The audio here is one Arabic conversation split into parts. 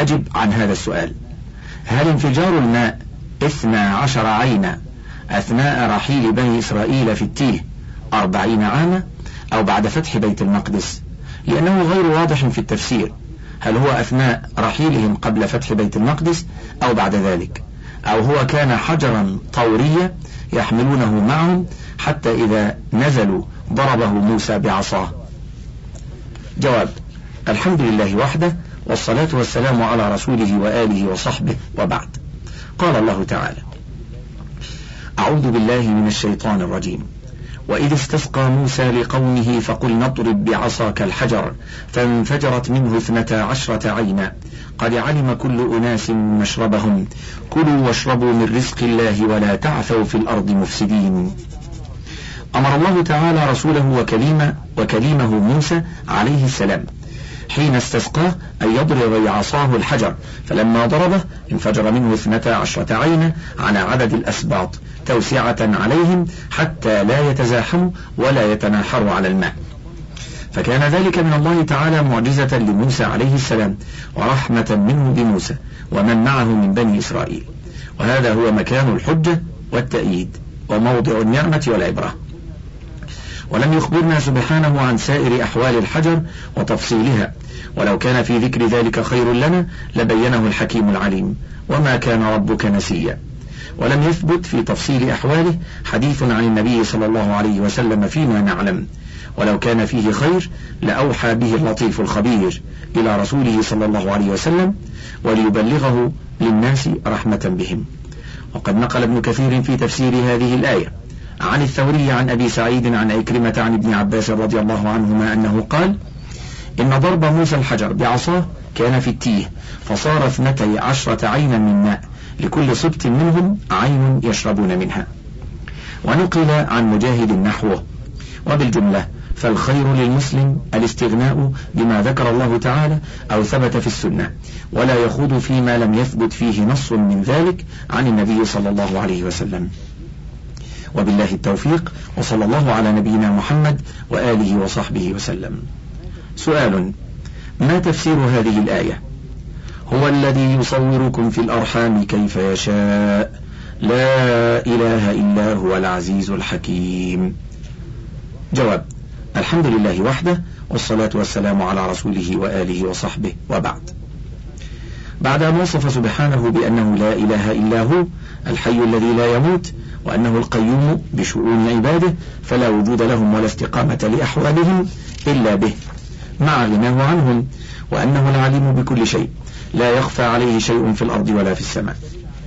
أجب عن هذا السؤال: هل انفجار الماء 12 عينا أثناء رحيل بني إسرائيل في التيه 40 عاما أو بعد فتح بيت المقدس؟ لأنه غير واضح في التفسير، هل هو أثناء رحيلهم قبل فتح بيت المقدس أو بعد ذلك، أو هو كان حجرا طوريا يحملونه معهم حتى إذا نزلوا ضربه موسى بعصاه؟ جواب: الحمد لله وحده، والصلاة والسلام على رسوله وآله وصحبه، وبعد. قال الله تعالى: أعوذ بالله من الشيطان الرجيم: وإذ استسقى موسى لقومه فقلنا اضرب بعصاك الحجر فانفجرت منه 12 عينا قد علم كل أناس مشربهم كلوا واشربوا من رزق الله ولا تعثوا في الأرض مفسدين. أمر الله تعالى رسوله وكليمه موسى عليه السلام حين استسقاه أن يضرب بعصاه الحجر، فلما ضربه انفجر منه 12 عينا على عدد الأسباط توسعة عليهم حتى لا يتزاحموا ولا يتناحروا على الماء. فكان ذلك من الله تعالى معجزة لموسى عليه السلام ورحمة منه بموسى ومن معه من بني إسرائيل، وهذا هو مكان الحجة والتأييد وموضع النعمة والعبرة. ولم يخبرنا سبحانه عن سائر أحوال الحجر وتفصيلها، ولو كان في ذكر ذلك خير لنا لبينه الحكيم العليم، وما كان ربك نسيا. ولم يثبت في تفصيل أحواله حديث عن النبي صلى الله عليه وسلم فيما نعلم، ولو كان فيه خير لأوحى به اللطيف الخبير إلى رسوله صلى الله عليه وسلم وليبلغه للناس رحمة بهم. وقد نقل ابن كثير في تفسير هذه الآية عن الثوري عن أبي سعيد عن عكرمة عن ابن عباس رضي الله عنهما أنه قال: إن ضرب موسى الحجر بعصاه كان في التيه فصار 12 عينا من ماء لكل سبط منهم عين يشربون منها. ونقل عن مجاهد نحوه. وبالجملة فالخير للمسلم الاستغناء بما ذكر الله تعالى أو ثبت في السنة، ولا يخوض فيما لم يثبت فيه نص من ذلك عن النبي صلى الله عليه وسلم. وبالله التوفيق، وصلى الله على نبينا محمد وآله وصحبه وسلم. سؤال: ما تفسير هذه الآية؟ هو الذي يصوركم في الأرحام كيف يشاء لا إله إلا هو العزيز الحكيم. جواب: الحمد لله وحده، والصلاة والسلام على رسوله وآله وصحبه، وبعد. بعد أن وصف سبحانه بأنه لا إله إلا هو الحي الذي لا يموت، وأنه القيوم بشؤون عباده فلا وجود لهم ولا استقامة لأحوالهم إلا به مع غناه عنهم، وأنه العليم بكل شيء لا يخفى عليه شيء في الأرض ولا في السماء،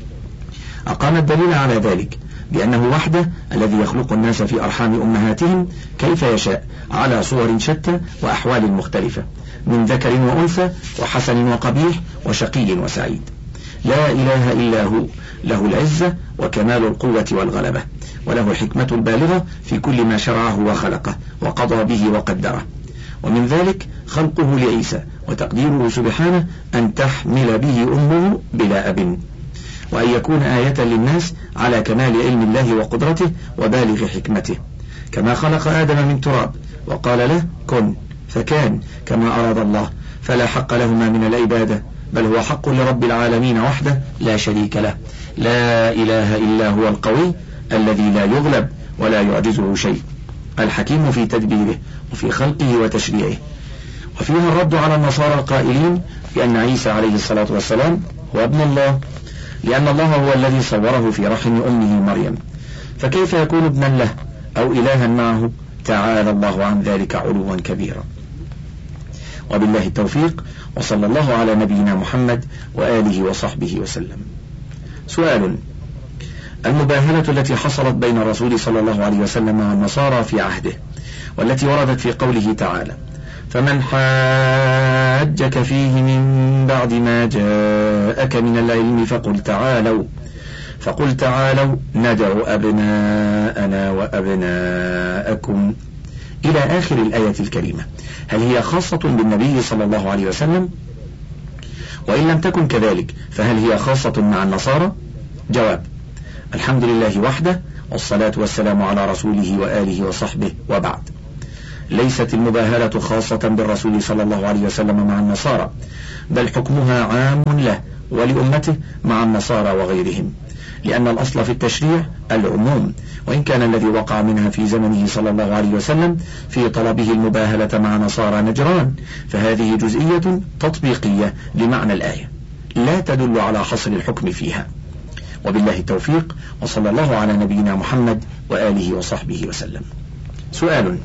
أقام الدليل على ذلك بأنه وحده الذي يخلق الناس في أرحام أمهاتهم كيف يشاء على صور شتى وأحوال مختلفة من ذكر وأنثى وحسن وقبيح وشقي وسعيد. لا إله إلا هو، له العزة وكمال القوة والغلبة، وله الحكمة البالغة في كل ما شرعه وخلقه وقضى به وقدره. ومن ذلك خلقه لعيسى وتقديره سبحانه أن تحمل به أمه بلا أب، وأن يكون آية للناس على كمال علم الله وقدرته وبالغ حكمته، كما خلق آدم من تراب وقال له كن فكان كما أراد الله، فلا حق لهما من العبادة، بل هو حق لرب العالمين وحده لا شريك له. لا إله إلا هو القوي الذي لا يغلب ولا يعجزه شيء، الحكيم في تدبيره وفي خلقه وتشريعه. وفيها الرد على النصارى القائلين بأن عيسى عليه الصلاة والسلام هو ابن الله، لأن الله هو الذي صوره في رحم أمه مريم، فكيف يكون ابنا له أو إلها معه؟ تعالى الله عن ذلك علوا كبيرا. وبالله التوفيق، وصلى الله على نبينا محمد وآله وصحبه وسلم. سؤال: المباهلة التي حصلت بين الرسول صلى الله عليه وسلم والنصارى في عهده، والتي وردت في قوله تعالى: فمن حاجك فيه من بعد ما جاءك من العلم فقل تعالوا ندعو أبناءنا وأبناءكم إلى آخر الآية الكريمة، هل هي خاصة بالنبي صلى الله عليه وسلم؟ وإن لم تكن كذلك فهل هي خاصة مع النصارى؟ جواب: الحمد لله وحده، والصلاة والسلام على رسوله وآله وصحبه، وبعد. ليست المباهلة خاصة بالرسول صلى الله عليه وسلم مع النصارى، بل حكمها عام له ولأمته مع النصارى وغيرهم، لأن الأصل في التشريع العموم، وإن كان الذي وقع منها في زمنه صلى الله عليه وسلم في طلبه المباهلة مع نصارى نجران، فهذه جزئية تطبيقية لمعنى الآية لا تدل على حصر الحكم فيها. وبالله التوفيق، وصلى الله على نبينا محمد وآله وصحبه وسلم. سؤال: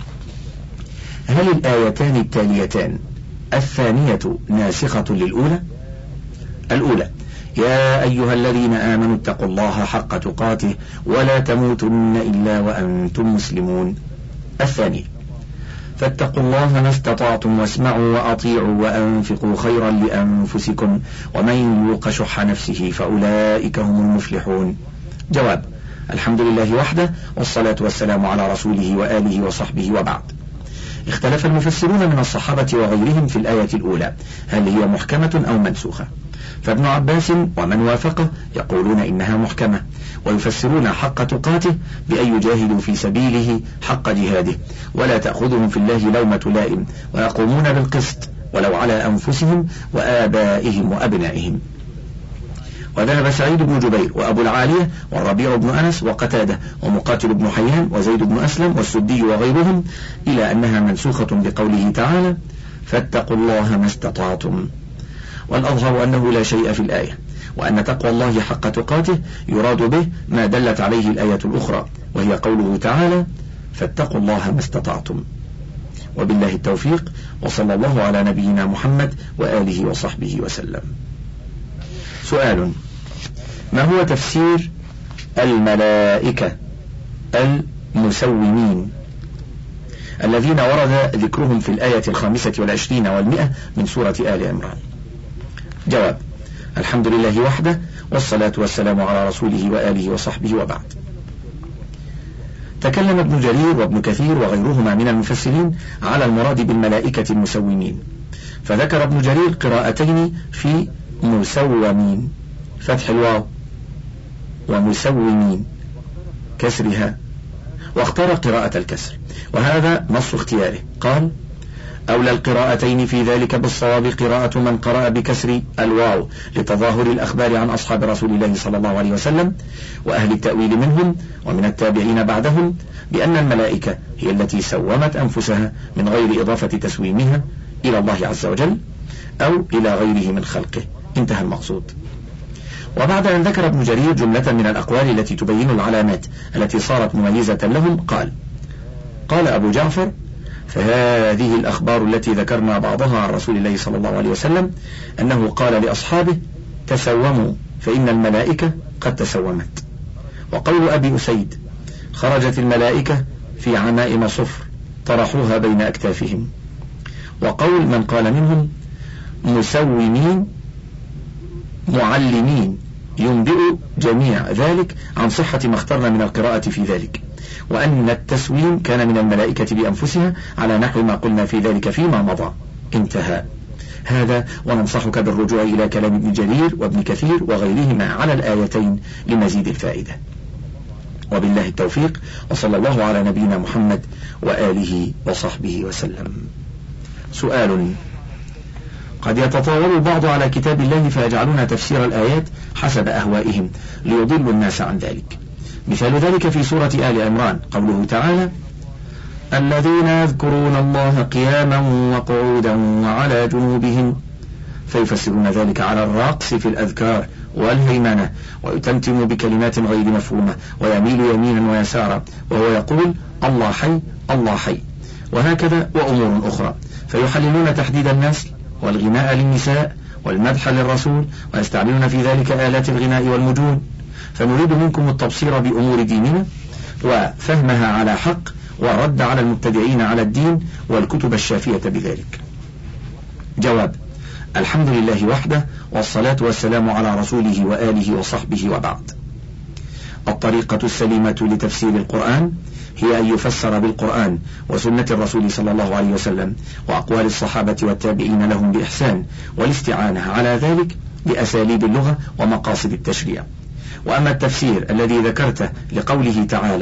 هل الآيتان التاليتان الثانية ناسخة للأولى؟ الأولى: يا أيها الذين آمنوا اتقوا الله حق تقاته ولا تموتن إلا وأنتم مسلمون. الثانية: فاتقوا الله ما استطعتم واسمعوا وأطيعوا وأنفقوا خيرا لأنفسكم ومن يوق شح نفسه فأولئك هم المفلحون. جواب: الحمد لله وحده، والصلاة والسلام على رسوله وآله وصحبه، وبعد. اختلف المفسرون من الصحابة وغيرهم في الآية الأولى هل هي محكمة أو منسوخة، فابن عباس ومن وافقه يقولون إنها محكمة، ويفسرون حق تقاته بأن يجاهدوا في سبيله حق جهاده ولا تأخذهم في الله لومة لائم، ويقومون بالقسط ولو على أنفسهم وآبائهم وأبنائهم. وذهب سعيد بن جبير وأبو العالية والربيع بن أنس وقتادة ومقاتل بن حيان وزيد بن أسلم والسدي وغيرهم إلى أنها منسوخة بقوله تعالى: فاتقوا الله ما استطعتم. والأظهر أنه لا شيء في الآية، وأن تقوى الله حق تقاته يراد به ما دلت عليه الآية الأخرى، وهي قوله تعالى: فاتقوا الله ما استطعتم. وبالله التوفيق، وصلى الله على نبينا محمد وآله وصحبه وسلم. سؤال: ما هو تفسير الملائكة المسومين الذين ورد ذكرهم في الآية 25 و100 من سورة آل عمران؟ جواب: الحمد لله وحده، والصلاة والسلام على رسوله وآله وصحبه، وبعد. تكلم ابن جرير وابن كثير وغيرهما من المفسرين على المراد بالملائكة المسومين، فذكر ابن جرير قراءتين في مسومين فتح الواو ومسومين كسرها، واختار قراءة الكسر، وهذا نص اختياره. قال: أولى القراءتين في ذلك بالصواب قراءة من قرأ بكسر الواو لتظاهر الأخبار عن أصحاب رسول الله صلى الله عليه وسلم وأهل التأويل منهم ومن التابعين بعدهم بأن الملائكة هي التي سومت أنفسها من غير إضافة تسويمها إلى الله عز وجل أو إلى غيره من خلقه. انتهى المقصود. وبعد أن ذكر ابن جرير جملة من الأقوال التي تبين العلامات التي صارت مميزة لهم، قال أبو جعفر: فهذه الأخبار التي ذكرنا بعضها عن رسول الله صلى الله عليه وسلم أنه قال لأصحابه: تسوموا فإن الملائكة قد تسومت. وقول أبي أسيد: خرجت الملائكة في عمائم صفر طرحوها بين أكتافهم. وقول من قال منهم: مسومين معلمين، ينبئ جميع ذلك عن صحة ما اخترنا من القراءة في ذلك، وأن التسويم كان من الملائكة بأنفسها على نحو ما قلنا في ذلك فيما مضى. انتهى. هذا، وننصحك بالرجوع إلى كلام ابن جرير وابن كثير وغيرهما على الآيتين لمزيد الفائدة. وبالله التوفيق، وصلى الله على نبينا محمد وآله وصحبه وسلم. سؤال: قد يتطاول البعض على كتاب الله فيجعلون تفسير الآيات حسب أهوائهم ليضلوا الناس عن ذلك. مثال ذلك في سورة آل عمران قوله تعالى: الذين يذكرون الله قياما وقعودا وعلى جنوبهم، فيفسرون ذلك على الرقص في الأذكار والهيمنة، ويتمتم بكلمات غير مفهومة ويميل يمينا ويسارا وهو يقول: الله حي الله حي، وهكذا وأمور أخرى، فيحللون تحديد النسل والغناء للنساء والمدح للرسول، ويستعملون في ذلك آلات الغناء والمجون. فنريد منكم التبصير بأمور ديننا وفهمها على حق، والرد على المبتدعين على الدين والكتب الشافية بذلك. جواب: الحمد لله وحده، والصلاة والسلام على رسوله وآله وصحبه، وبعد. الطريقة السليمة لتفسير القرآن هي أن يفسر بالقرآن وسنة الرسول صلى الله عليه وسلم وأقوال الصحابة والتابعين لهم بإحسان، والاستعانة على ذلك بأساليب اللغة ومقاصد التشريع. وأما التفسير الذي ذكرته لقوله تعالى: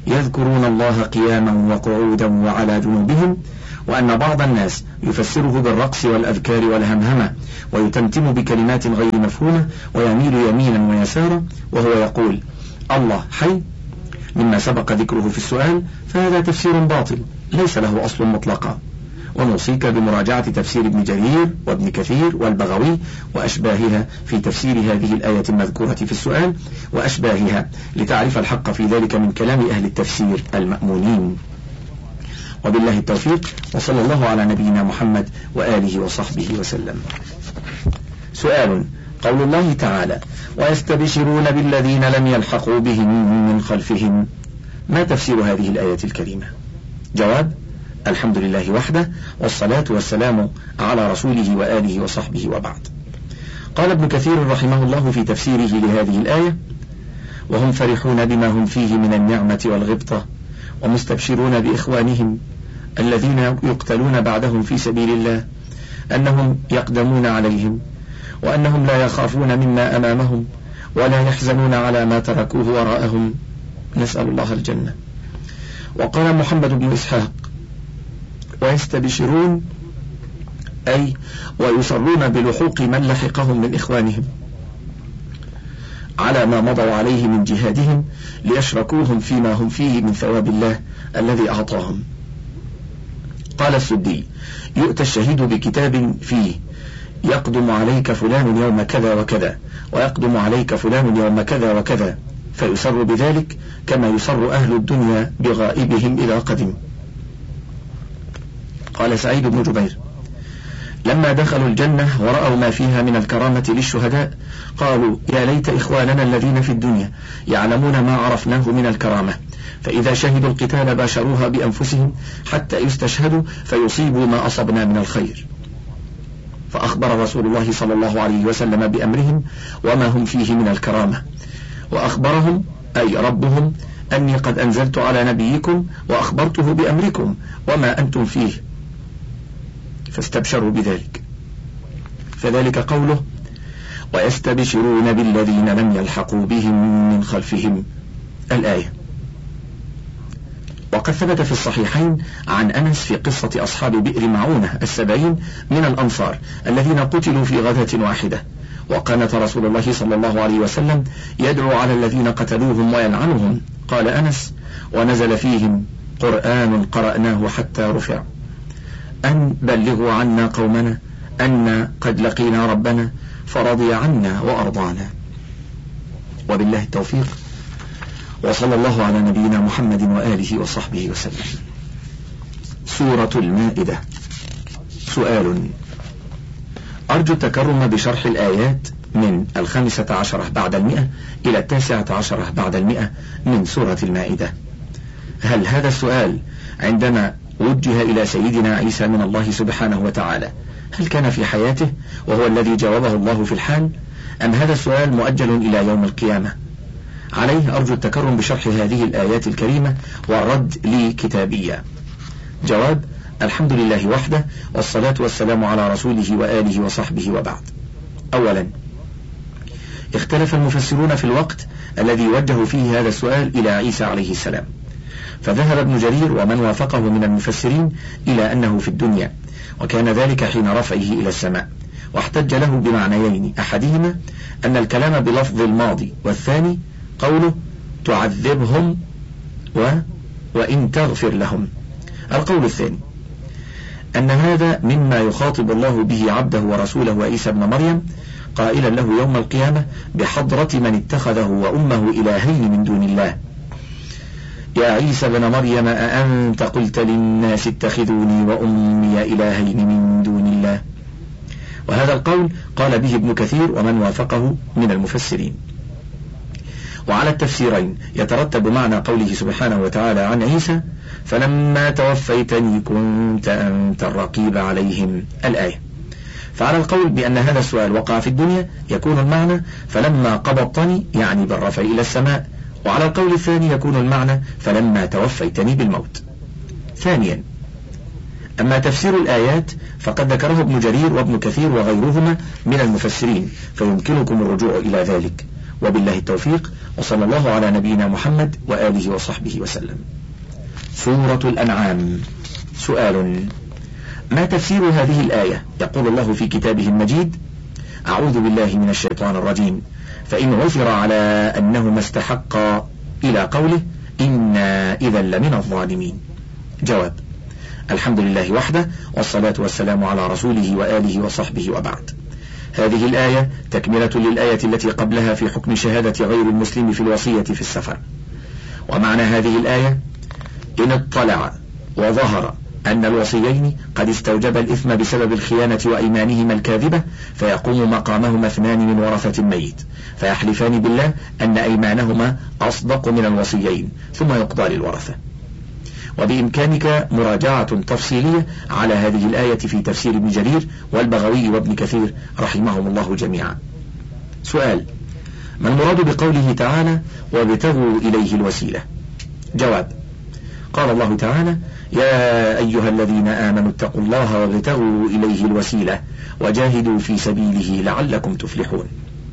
يذكرون الله قياما وقعودا وعلى جنوبهم، وأن بعض الناس يفسره بالرقص والأذكار والهمهمة ويتمتم بكلمات غير مفهومة ويميل يمينا ويسارا وهو يقول الله حي مما سبق ذكره في السؤال، فهذا تفسير باطل ليس له أصل مطلقا. ونوصيك بمراجعة تفسير ابن جرير وابن كثير والبغوي وأشباهها في تفسير هذه الآية المذكورة في السؤال وأشباهها لتعرف الحق في ذلك من كلام أهل التفسير المأمونين. وبالله التوفيق، وصلى الله على نبينا محمد وآله وصحبه وسلم. سؤال: قول الله تعالى ويستبشرون بالذين لم يلحقوا بهم من خلفهم، ما تفسير هذه الآية الكريمة؟ جواب: الحمد لله وحده، والصلاة والسلام على رسوله وآله وصحبه وبعد. قال ابن كثير رحمه الله في تفسيره لهذه الآية: وهم فرحون بما هم فيه من النعمة والغبطة، ومستبشرون بإخوانهم الذين يقتلون بعدهم في سبيل الله أنهم يقدمون عليهم، وأنهم لا يخافون مما أمامهم ولا يحزنون على ما تركوه وراءهم، نسأل الله الجنة. وقال محمد بن إسحاق: ويستبشرون أي ويصرون بلحوق من لحقهم من إخوانهم على ما مضوا عليه من جهادهم ليشركوهم فيما هم فيه من ثواب الله الذي أعطاهم. قال السدي: يؤتى الشهيد بكتاب فيه يقدم عليك فلان يوم كذا وكذا، ويقدم عليك فلان يوم كذا وكذا، فيسر بذلك كما يسر أهل الدنيا بغائبهم إذا قدم. قال سعيد بن جبير: لما دخلوا الجنة ورأوا ما فيها من الكرامة للشهداء قالوا يا ليت إخواننا الذين في الدنيا يعلمون ما عرفناه من الكرامة، فإذا شهدوا القتال باشروها بأنفسهم حتى يستشهدوا فيصيبوا ما أصبنا من الخير. فأخبر رسول الله صلى الله عليه وسلم بأمرهم وما هم فيه من الكرامة، وأخبرهم أي ربهم أني قد أنزلت على نبيكم وأخبرته بأمركم وما أنتم فيه، فاستبشروا بذلك. فذلك قوله ويستبشرون بالذين لم يلحقوا بهم من خلفهم، الآية. وقد ثبت في الصحيحين عن أنس في قصة أصحاب بئر معونة 70 من الأنصار الذين قتلوا في غزوة واحدة، وقنت رسول الله صلى الله عليه وسلم يدعو على الذين قتلوهم ويلعنهم. قال أنس: ونزل فيهم قرآن قرأناه حتى رفع أن بلغوا عنا قومنا أن قد لقينا ربنا فرضي عنا وأرضانا. وبالله التوفيق، وصلى الله على نبينا محمد وآله وصحبه وسلم. سورة المائدة. سؤال: أرجو التكرم بشرح الآيات من 15 بعد 100 إلى 19 بعد 100 من سورة المائدة. هل هذا السؤال عندما وجه إلى سيدنا عيسى من الله سبحانه وتعالى هل كان في حياته وهو الذي جاوبه الله في الحال، أم هذا السؤال مؤجل إلى يوم القيامة؟ عليه أرجو التكرم بشرح هذه الآيات الكريمة والرد لي كتابيا. جواب: الحمد لله وحده، والصلاة والسلام على رسوله وآله وصحبه وبعد. أولا، اختلف المفسرون في الوقت الذي وجهوا فيه هذا السؤال إلى عيسى عليه السلام، فذهب ابن جرير ومن وافقه من المفسرين إلى أنه في الدنيا، وكان ذلك حين رفعه إلى السماء، واحتج له بمعنيين: أحدهما أن الكلام بلفظ الماضي، والثاني قوله تعذبهم وإن تغفر لهم. القول الثاني أن هذا مما يخاطب الله به عبده ورسوله عيسى ابن مريم قائلا له يوم القيامة بحضرة من اتخذه وأمه إلهين من دون الله: يا عيسى ابن مريم أأنت قلت للناس اتخذوني وأمي إلهين من دون الله. وهذا القول قال به ابن كثير ومن وافقه من المفسرين. وعلى التفسيرين يترتب معنى قوله سبحانه وتعالى عن عيسى: فلما توفيتني كنت أنت الرقيب عليهم، الآية. فعلى القول بأن هذا السؤال وقع في الدنيا يكون المعنى فلما قبضتني يعني بالرفع إلى السماء، وعلى القول الثاني يكون المعنى فلما توفيتني بالموت. ثانيا، أما تفسير الآيات فقد ذكره ابن جرير وابن كثير وغيرهما من المفسرين، فيمكنكم الرجوع إلى ذلك. وبالله التوفيق، وصلى الله على نبينا محمد وآله وصحبه وسلم. سورة الأنعام. سؤال: ما تفسير هذه الآية؟ يقول الله في كتابه المجيد: أعوذ بالله من الشيطان الرجيم، فإن عثر على أنهما استحقا، إلى قوله: إنا إذا لمن الظالمين. جواب: الحمد لله وحده، والصلاة والسلام على رسوله وآله وصحبه، وبعد. هذه الآية تكملة للآية التي قبلها في حكم شهادة غير المسلم في الوصية في السفر. ومعنى هذه الآية: إن اطلع وظهر أن الوصيين قد استوجب الإثم بسبب الخيانة وأيمانهما الكاذبة، فيقوم مقامهما اثنان من ورثة الميت فيحلفان بالله أن أيمانهما أصدق من الوصيين، ثم يقضى للورثة. وبإمكانك مراجعة تفصيلية على هذه الآية في تفسير ابن جرير والبغوي وابن كثير رحمهم الله جميعا. سؤال: ما المراد بقوله تعالى: وابتغوا إليه الوسيلة؟ جواب: قال الله تعالى: يا أيها الذين آمنوا اتقوا الله وابتغوا إليه الوسيلة وجاهدوا في سبيله لعلكم تفلحون.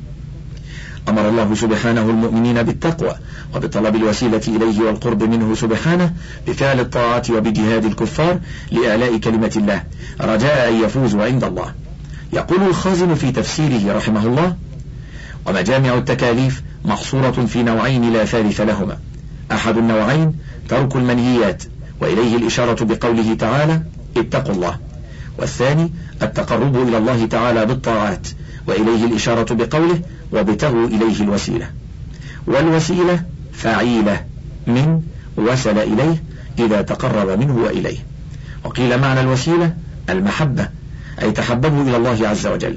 أمر الله سبحانه المؤمنين بالتقوى وبطلب الوسيلة إليه والقرب منه سبحانه بفعل الطاعات وبجهاد الكفار لإعلاء كلمة الله رجاء أن يفوزوا عند الله. يقول الخازن في تفسيره رحمه الله: ومجامع التكاليف محصورة في نوعين لا ثالث لهما. أحد النوعين ترك المنهيات، وإليه الإشارة بقوله تعالى: اتقوا الله. والثاني التقرب إلى الله تعالى بالطاعات، وإليه الإشارة بقوله: وابتغوا إليه الوسيلة. والوسيلة فعيلة من وصل إليه إذا تقرب منه وإليه. وقيل معنى الوسيلة المحبة، أي تحببوا إلى الله عز وجل.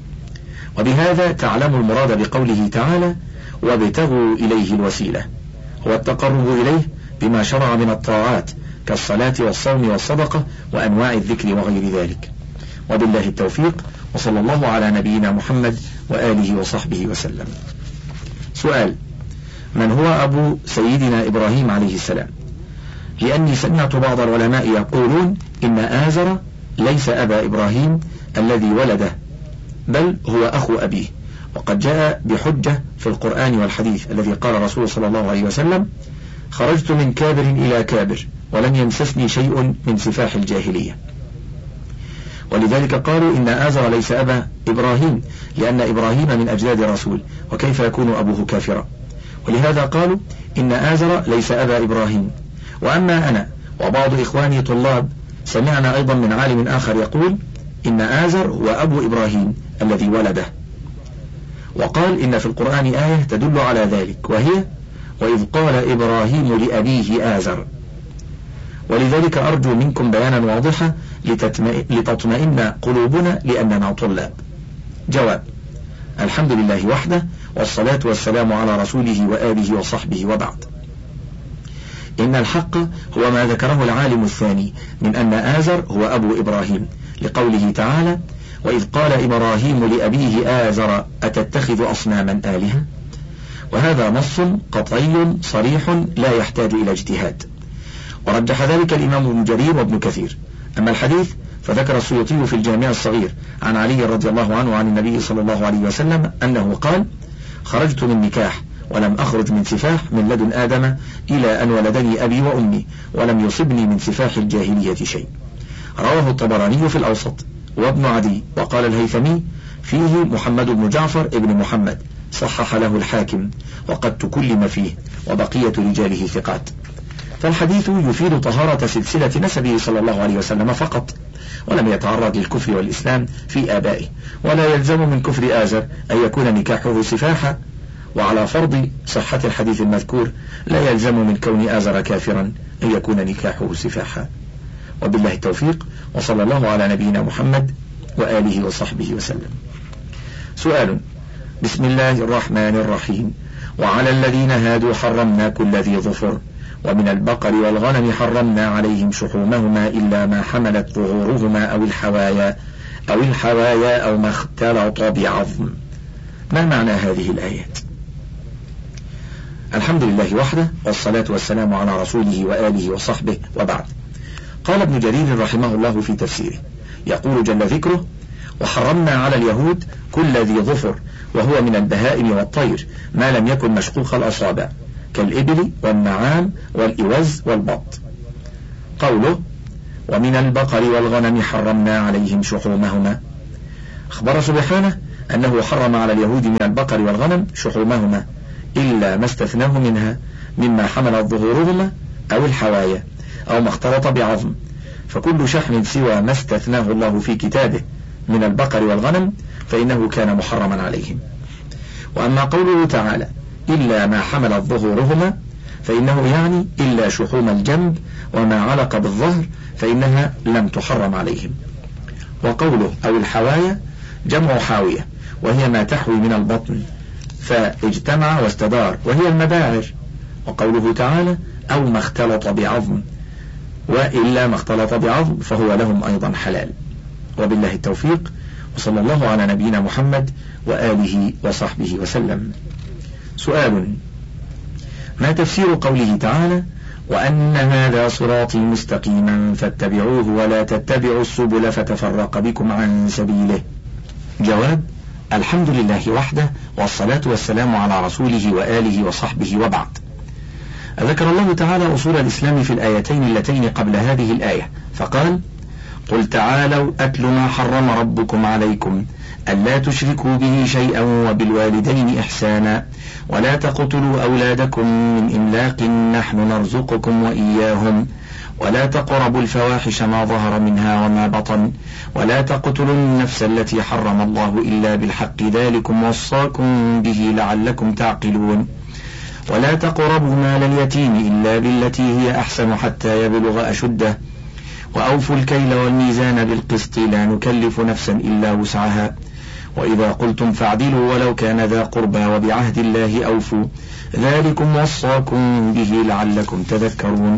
وبهذا تعلم المراد بقوله تعالى: وابتغوا إليه الوسيلة، هو التقرب إليه بما شرع من الطاعات كالصلاة والصوم والصدقة وأنواع الذكر وغير ذلك. وبالله التوفيق، وصلى الله على نبينا محمد وآله وصحبه وسلم. سؤال: من هو أبو سيدنا إبراهيم عليه السلام؟ لأني سمعت بعض العلماء يقولون إن آزر ليس أبا إبراهيم الذي ولده، بل هو أخو أبيه، وقد جاء بحجة في القرآن والحديث الذي قال رسول صلى الله عليه وسلم: خرجت من كابر إلى كابر ولم يمسسني شيء من سفاح الجاهلية. ولذلك قالوا إن آزر ليس أبا إبراهيم، لأن إبراهيم من أجداد الرسول، وكيف يكون أبوه كافرا؟ ولهذا قالوا إن آزر ليس أبا إبراهيم. وأما أنا وبعض إخواني طلاب سمعنا أيضا من عالم آخر يقول إن آزر هو أبو إبراهيم الذي ولده، وقال إن في القرآن آية تدل على ذلك، وهي: وإذ قال إبراهيم لأبيه آزر. ولذلك أرجو منكم بيانا واضحا لتطمئن قلوبنا لأننا طلاب. جواب: الحمد لله وحده، والصلاة والسلام على رسوله وآله وصحبه، وبعد. إن الحق هو ما ذكره العالم الثاني من أن آزر هو أبو إبراهيم، لقوله تعالى: وإذ قال إبراهيم لأبيه آزر أتتخذ أصناما آلهة. وهذا نص قطعي صريح لا يحتاج إلى اجتهاد، ورجح ذلك الإمام ابن جرير وابن كثير. أما الحديث فذكر السيوطي في الجامع الصغير عن علي رضي الله عنه عن النبي صلى الله عليه وسلم أنه قال: خرجت من نكاح ولم أخرج من سفاح من لدن آدم إلى أن ولدني أبي وأمي، ولم يصبني من سفاح الجاهلية شيء. رواه الطبراني في الأوسط وابن عدي، وقال الهيثمي فيه محمد بن جعفر ابن محمد، صحح له الحاكم، وقد تكلم فيه، وبقية رجاله ثقات. فالحديث يفيد طهارة سلسلة نسبه صلى الله عليه وسلم فقط، ولم يتعرض للكفر والإسلام في آبائه، ولا يلزم من كفر آزر أن يكون نكاحه سفاحا. وعلى فرض صحة الحديث المذكور لا يلزم من كون آزر كافرا أن يكون نكاحه سفاحا. وبالله التوفيق، وصلى الله على نبينا محمد وآله وصحبه وسلم. سؤال: بسم الله الرحمن الرحيم. وعلى الذين هادوا حرمنا كل ذي ظفر، ومن البقر والغنم حرمنا عليهم شحومهما إلا ما حملت ظهورهما أو الحوايا أو ما اختلط بعظم. ما معنى هذه الآيات؟ الحمد لله وحده، والصلاة والسلام على رسوله وآله وصحبه، وبعد. قال ابن جرير رحمه الله في تفسيره، يقول جل ذكره: وحرمنا على اليهود كل ذي ظفر، وهو من البهائم والطير ما لم يكن مشقوق الأصابع كالإبل والنعام والإوز والبط. قوله ومن البقر والغنم حرمنا عليهم شحومهما، أخبر سبحانه أنه حرم على اليهود من البقر والغنم شحومهما إلا ما استثناه منها مما حملت ظهورهما أو الحوايا أو ما اختلط بعظم، فكل شحم سوى ما استثناه الله في كتابه من البقر والغنم فإنه كان محرما عليهم. وأما قوله تعالى إلا ما حملت ظهورهما فإنه يعني إلا شحوم الجنب وما علق بالظهر فإنها لم تحرم عليهم. وقوله أو الحوايا جمع حاوية وهي ما تحوي من البطن فاجتمع واستدار وهي المباعر. وقوله تعالى أو ما اختلط بعظم وإلا ما اختلط بعظم فهو لهم أيضا حلال. وبالله التوفيق، وصلى الله على نبينا محمد وآله وصحبه وسلم. سؤال: ما تفسير قوله تعالى وأن هذا صراطي مستقيما فاتبعوه ولا تتبعوا السبل فتفرق بكم عن سبيله؟ جواب: الحمد لله وحده، والصلاة والسلام على رسوله وآله وصحبه، وبعد. ذكر الله تعالى أصول الإسلام في الآيتين اللتين قبل هذه الآية فقال: قل تعالوا أتل ما حرم ربكم عليكم ألا تشركوا به شيئا وبالوالدين إحسانا ولا تقتلوا أولادكم من إملاق نحن نرزقكم وإياهم ولا تقربوا الفواحش ما ظهر منها وما بطن ولا تقتلوا النفس التي حرم الله إلا بالحق ذلكم وصاكم به لعلكم تعقلون ولا تقربوا مال اليتيم إلا بالتي هي أحسن حتى يبلغ أشده وأوفوا الكيل والميزان بالقسط لا نكلف نفسا إلا وسعها وإذا قلتم فاعدلوا ولو كان ذا قربى وبعهد الله أوفوا ذلكم وصاكم به لعلكم تذكرون.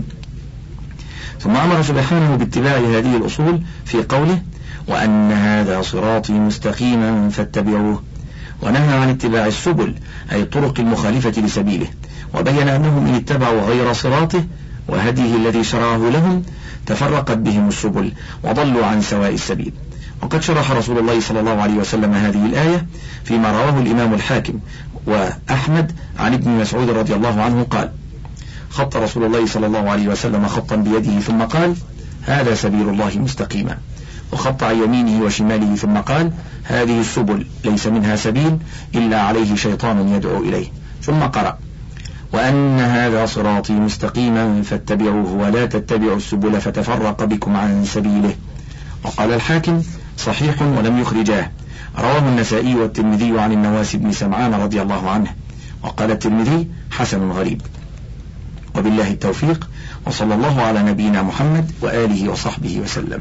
ثم أمر سبحانه باتباع هذه الأصول في قوله وأن هذا صراطي مستقيما فاتبعوه، ونهى عن اتباع السبل أي الطرق المخالفة لسبيله، وبين أنهم إن اتبعوا غير صراطه وهديه الذي شرعه لهم تفرقت بهم السبل وضلوا عن سواء السبيل. وقد شرح رسول الله صلى الله عليه وسلم هذه الآية فيما رواه الإمام الحاكم وأحمد عن ابن مسعود رضي الله عنه قال: خط رسول الله صلى الله عليه وسلم خطا بيده ثم قال: هذا سبيل الله مستقيما، وخط عن يمينه وشماله ثم قال: هذه السبل ليس منها سبيل إلا عليه شيطان يدعو إليه، ثم قرأ: وأن هذا صراطي مستقيما فاتبعوه ولا تتبعوا السبل فتفرق بكم عن سبيله. وقال الحاكم: صحيح ولم يخرجاه، رواه النسائي والترمذي عن النواس بن سمعان رضي الله عنه، وقال الترمذي: حسن غريب. وبالله التوفيق، وصلى الله على نبينا محمد وآله وصحبه وسلم.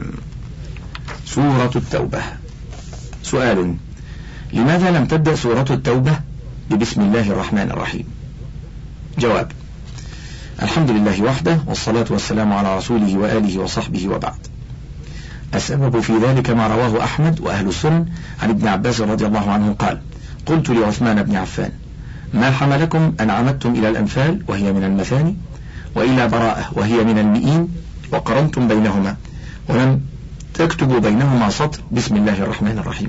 سورة التوبة. سؤال: لماذا لم تبدأ سورة التوبة ببسم الله الرحمن الرحيم؟ جواب: الحمد لله وحده، والصلاة والسلام على رسوله وآله وصحبه، وبعد. السبب في ذلك ما رواه أحمد وأهل السنن عن ابن عباس رضي الله عنه قال: قلت لعثمان بن عفان: ما حملكم أن عمدتم إلى الأنفال وهي من المثاني وإلى براءة وهي من المئين وقرنتم بينهما ولم تكتبوا بينهما سطر بسم الله الرحمن الرحيم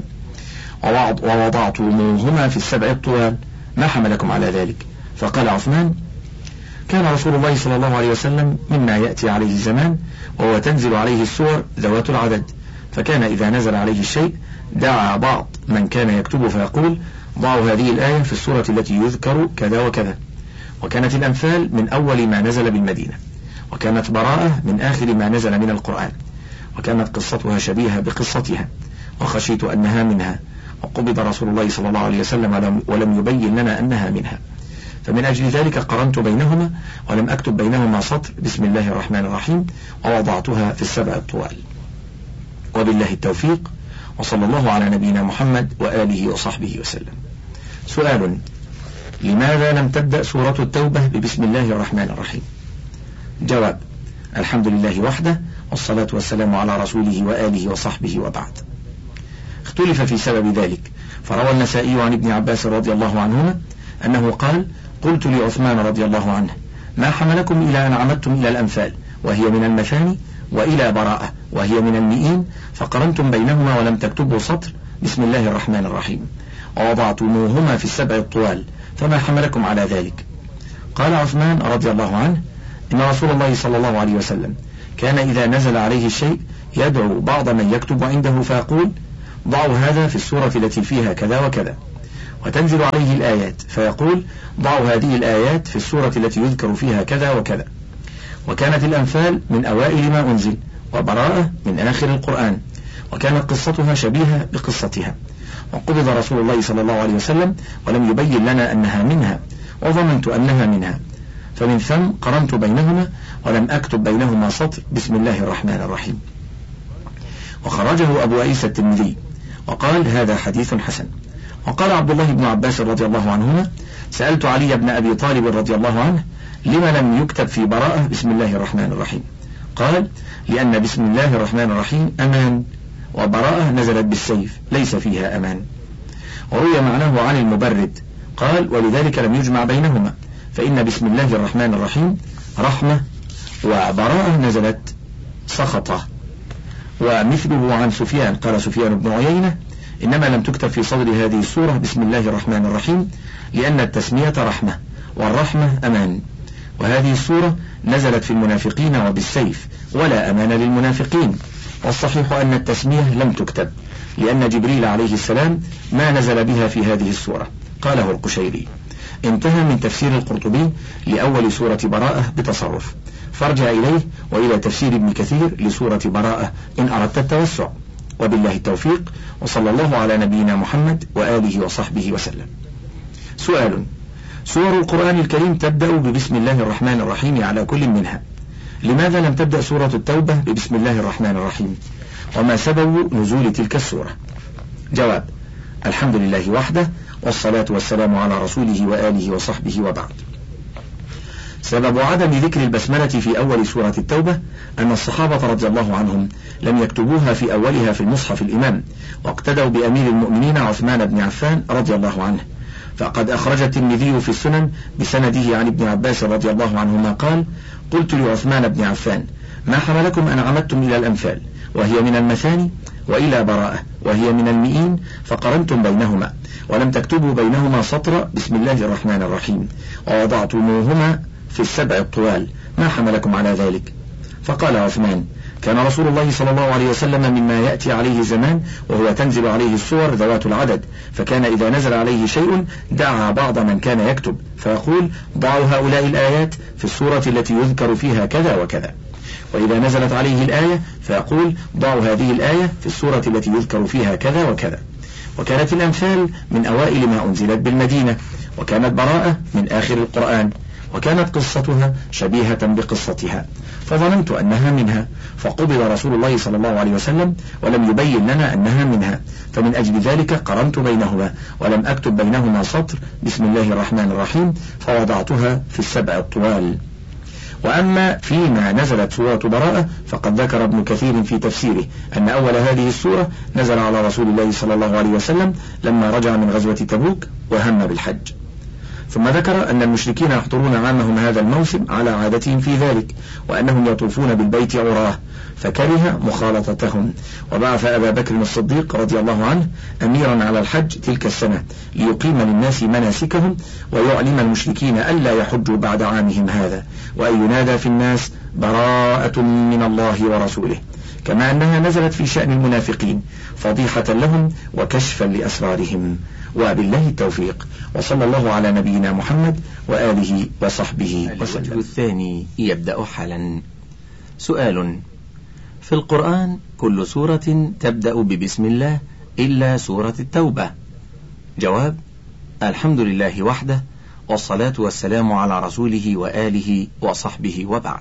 ووضعتموهما في السبع الطوال، ما حملكم على ذلك؟ فقال عثمان: كان رسول الله صلى الله عليه وسلم مما يأتي عليه الزمان وهو تنزل عليه السور ذوات العدد، فكان إذا نزل عليه الشيء دعا بعض من كان يكتب فيقول: ضعوا هذه الآية في السورة التي يذكر كذا وكذا. وكانت الأنفال من أول ما نزل بالمدينة، وكانت براءة من آخر ما نزل من القرآن، وكانت قصتها شبيهة بقصتها، وخشيت أنها منها، وقبض رسول الله صلى الله عليه وسلم ولم يبين لنا أنها منها، فمن أجل ذلك قرنت بينهما ولم أكتب بينهما سطر بسم الله الرحمن الرحيم ووضعتها في السبع الطوال. وبالله التوفيق، وصلى الله على نبينا محمد وآله وصحبه وسلم. سؤال: لماذا لم تبدأ سورة التوبة ببسم الله الرحمن الرحيم؟ جواب: الحمد لله وحده، والصلاة والسلام على رسوله وآله وصحبه، وبعد. اختلف في سبب ذلك، فروى النسائي عن ابن عباس رضي الله عنهما أنه قال: قلت لعثمان رضي الله عنه: ما حملكم إلى أن عمدتم إلى الأنفال وهي من المثاني وإلى براءة وهي من المئين فقرنتم بينهما ولم تكتبوا سطر بسم الله الرحمن الرحيم ووضعتموهما في السبع الطوال فما حملكم على ذلك؟ قال عثمان رضي الله عنه: إن رسول الله صلى الله عليه وسلم كان إذا نزل عليه الشيء يدعو بعض من يكتب عنده فيقول: ضعوا هذا في السورة التي فيها كذا وكذا، وتنزل عليه الآيات فيقول: ضعوا هذه الآيات في السورة التي يذكر فيها كذا وكذا. وكانت الأنفال من أوائل ما أنزل، وبراءة من آخر القرآن، وكانت قصتها شبيهة بقصتها. وقبض رسول الله صلى الله عليه وسلم ولم يبين لنا أنها منها، وظننت أنها منها، فمن ثم قرنت بينهما ولم أكتب بينهما سطر بسم الله الرحمن الرحيم. وخرجه أبو عيسى الترمذي وقال: هذا حديث حسن. وقال عبد الله بن عباس رضي الله عنهما: سألت علي بن أبي طالب رضي الله عنه: لما لم يكتب في براءة بسم الله الرحمن الرحيم؟ قال: لأن بسم الله الرحمن الرحيم أمان، وبراءة نزلت بالسيف ليس فيها أمان. وروي معناه عن المبرد قال: ولذلك لم يجمع بينهما، فإن بسم الله الرحمن الرحيم رحمة، وبراءة نزلت سخطة. ومثله عن سفيان قال سفيان بن عيينة: إنما لم تكتب في صدر هذه السورة بسم الله الرحمن الرحيم لأن التسمية رحمة، والرحمة أمان، وهذه السورة نزلت في المنافقين وبالسيف ولا أمان للمنافقين. والصحيح أن التسمية لم تكتب لأن جبريل عليه السلام ما نزل بها في هذه السورة. قاله القشيري. انتهى من تفسير القرطبي لأول سورة براءة بتصرف، فارجع إليه وإلى تفسير ابن كثير لسورة براءة إن أردت التوسع. وبالله التوفيق، وصلى الله على نبينا محمد وآله وصحبه وسلم. سؤال: سور القرآن الكريم تبدأ ببسم الله الرحمن الرحيم على كل منها، لماذا لم تبدأ سورة التوبة ببسم الله الرحمن الرحيم؟ وما سبب نزول تلك السورة؟ جواب: الحمد لله وحده، والصلاة والسلام على رسوله وآله وصحبه، وبعد. سبب عدم ذكر البسملة في أول سورة التوبة أن الصحابة رضي الله عنهم لم يكتبوها في أولها في المصحف الإمام، واقتدوا بأمير المؤمنين عثمان بن عفان رضي الله عنه. فقد أخرج الترمذي في السنن بسنده عن ابن عباس رضي الله عنهما قال: قلت لعثمان بن عفان: ما حملكم أن عمدتم إلى الأنفال وهي من المثاني، وإلى براءة وهي من المئين، فقرنتم بينهما ولم تكتبوا بينهما سطر بسم الله الرحمن الرحيم، ووضعتموهما في السبع الطوال، ما حملكم على ذلك؟ فقال عثمان: كان رسول الله صلى الله عليه وسلم مما يأتي عليه زمان وهو تنزل عليه السور ذوات العدد، فكان إذا نزل عليه شيء دعا بعض من كان يكتب فيقول: ضعوا هؤلاء الآيات في السورة التي يذكر فيها كذا وكذا. وإذا نزلت عليه الآية فيقول: ضعوا هذه الآية في السورة التي يذكر فيها كذا وكذا. وكانت الأنفال من أوائل ما أنزلت بالمدينة، وكانت براءة من آخر القرآن، وكانت قصتها شبيهة بقصتها، فظننت أنها منها، فقبض رسول الله صلى الله عليه وسلم ولم يبين لنا أنها منها، فمن أجل ذلك قرنت بينهما ولم أكتب بينهما سطر بسم الله الرحمن الرحيم، فوضعتها في السبع الطوال. وأما فيما نزلت سورة براءة فقد ذكر ابن كثير في تفسيره أن أول هذه السورة نزل على رسول الله صلى الله عليه وسلم لما رجع من غزوة تبوك وهم بالحج. ثم ذكر أن المشركين يحضرون عامهم هذا الموسم على عادتهم في ذلك، وأنهم يطوفون بالبيت عراه، فكره مخالطتهم، وبعث أبا بكر الصديق رضي الله عنه أميرا على الحج تلك السنة ليقيم للناس مناسكهم ويعلم المشركين ألا يحجوا بعد عامهم هذا، وأن ينادى في الناس: براءة من الله ورسوله، كما أنها نزلت في شأن المنافقين فضيحة لهم وكشفا لأسرارهم. وبالله التوفيق، وصلى الله على نبينا محمد وآله وصحبه وسلم. الوجه الثاني يبدأ حالا. سؤال: في القرآن كل سورة تبدأ ببسم الله إلا سورة التوبة. جواب: الحمد لله وحده، والصلاة والسلام على رسوله وآله وصحبه، وبعد.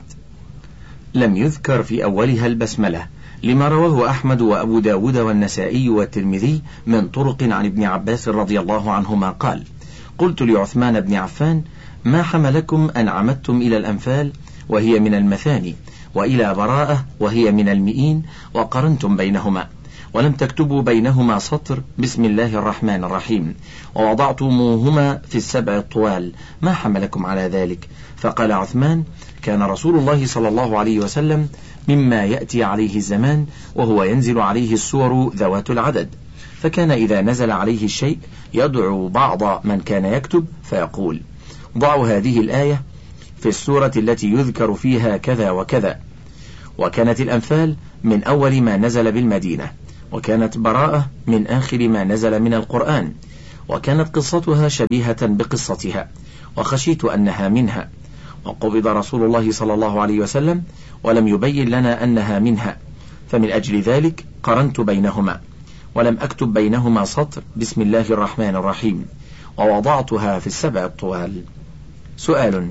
لم يذكر في أولها البسملة لما رواه أحمد وأبو داود والنسائي والترمذي من طرق عن ابن عباس رضي الله عنهما قال: قلت لعثمان بن عفان: ما حملكم أن عمدتم إلى الأنفال وهي من المثاني، وإلى براءة وهي من المئين، وقرنتم بينهما ولم تكتبوا بينهما سطر بسم الله الرحمن الرحيم، ووضعتموهما في السبع الطوال، ما حملكم على ذلك؟ فقال عثمان: كان رسول الله صلى الله عليه وسلم مما يأتي عليه الزمان وهو ينزل عليه السور ذوات العدد، فكان إذا نزل عليه الشيء يدعو بعض من كان يكتب فيقول: ضعوا هذه الآية في السورة التي يذكر فيها كذا وكذا. وكانت الأنفال من أول ما نزل بالمدينة، وكانت براءة من آخر ما نزل من القرآن، وكانت قصتها شبيهة بقصتها، وخشيت أنها منها. وقبض رسول الله صلى الله عليه وسلم ولم يبين لنا أنها منها، فمن أجل ذلك قرنت بينهما، ولم أكتب بينهما سطر بسم الله الرحمن الرحيم، ووضعتها في السبع الطوال. سؤال: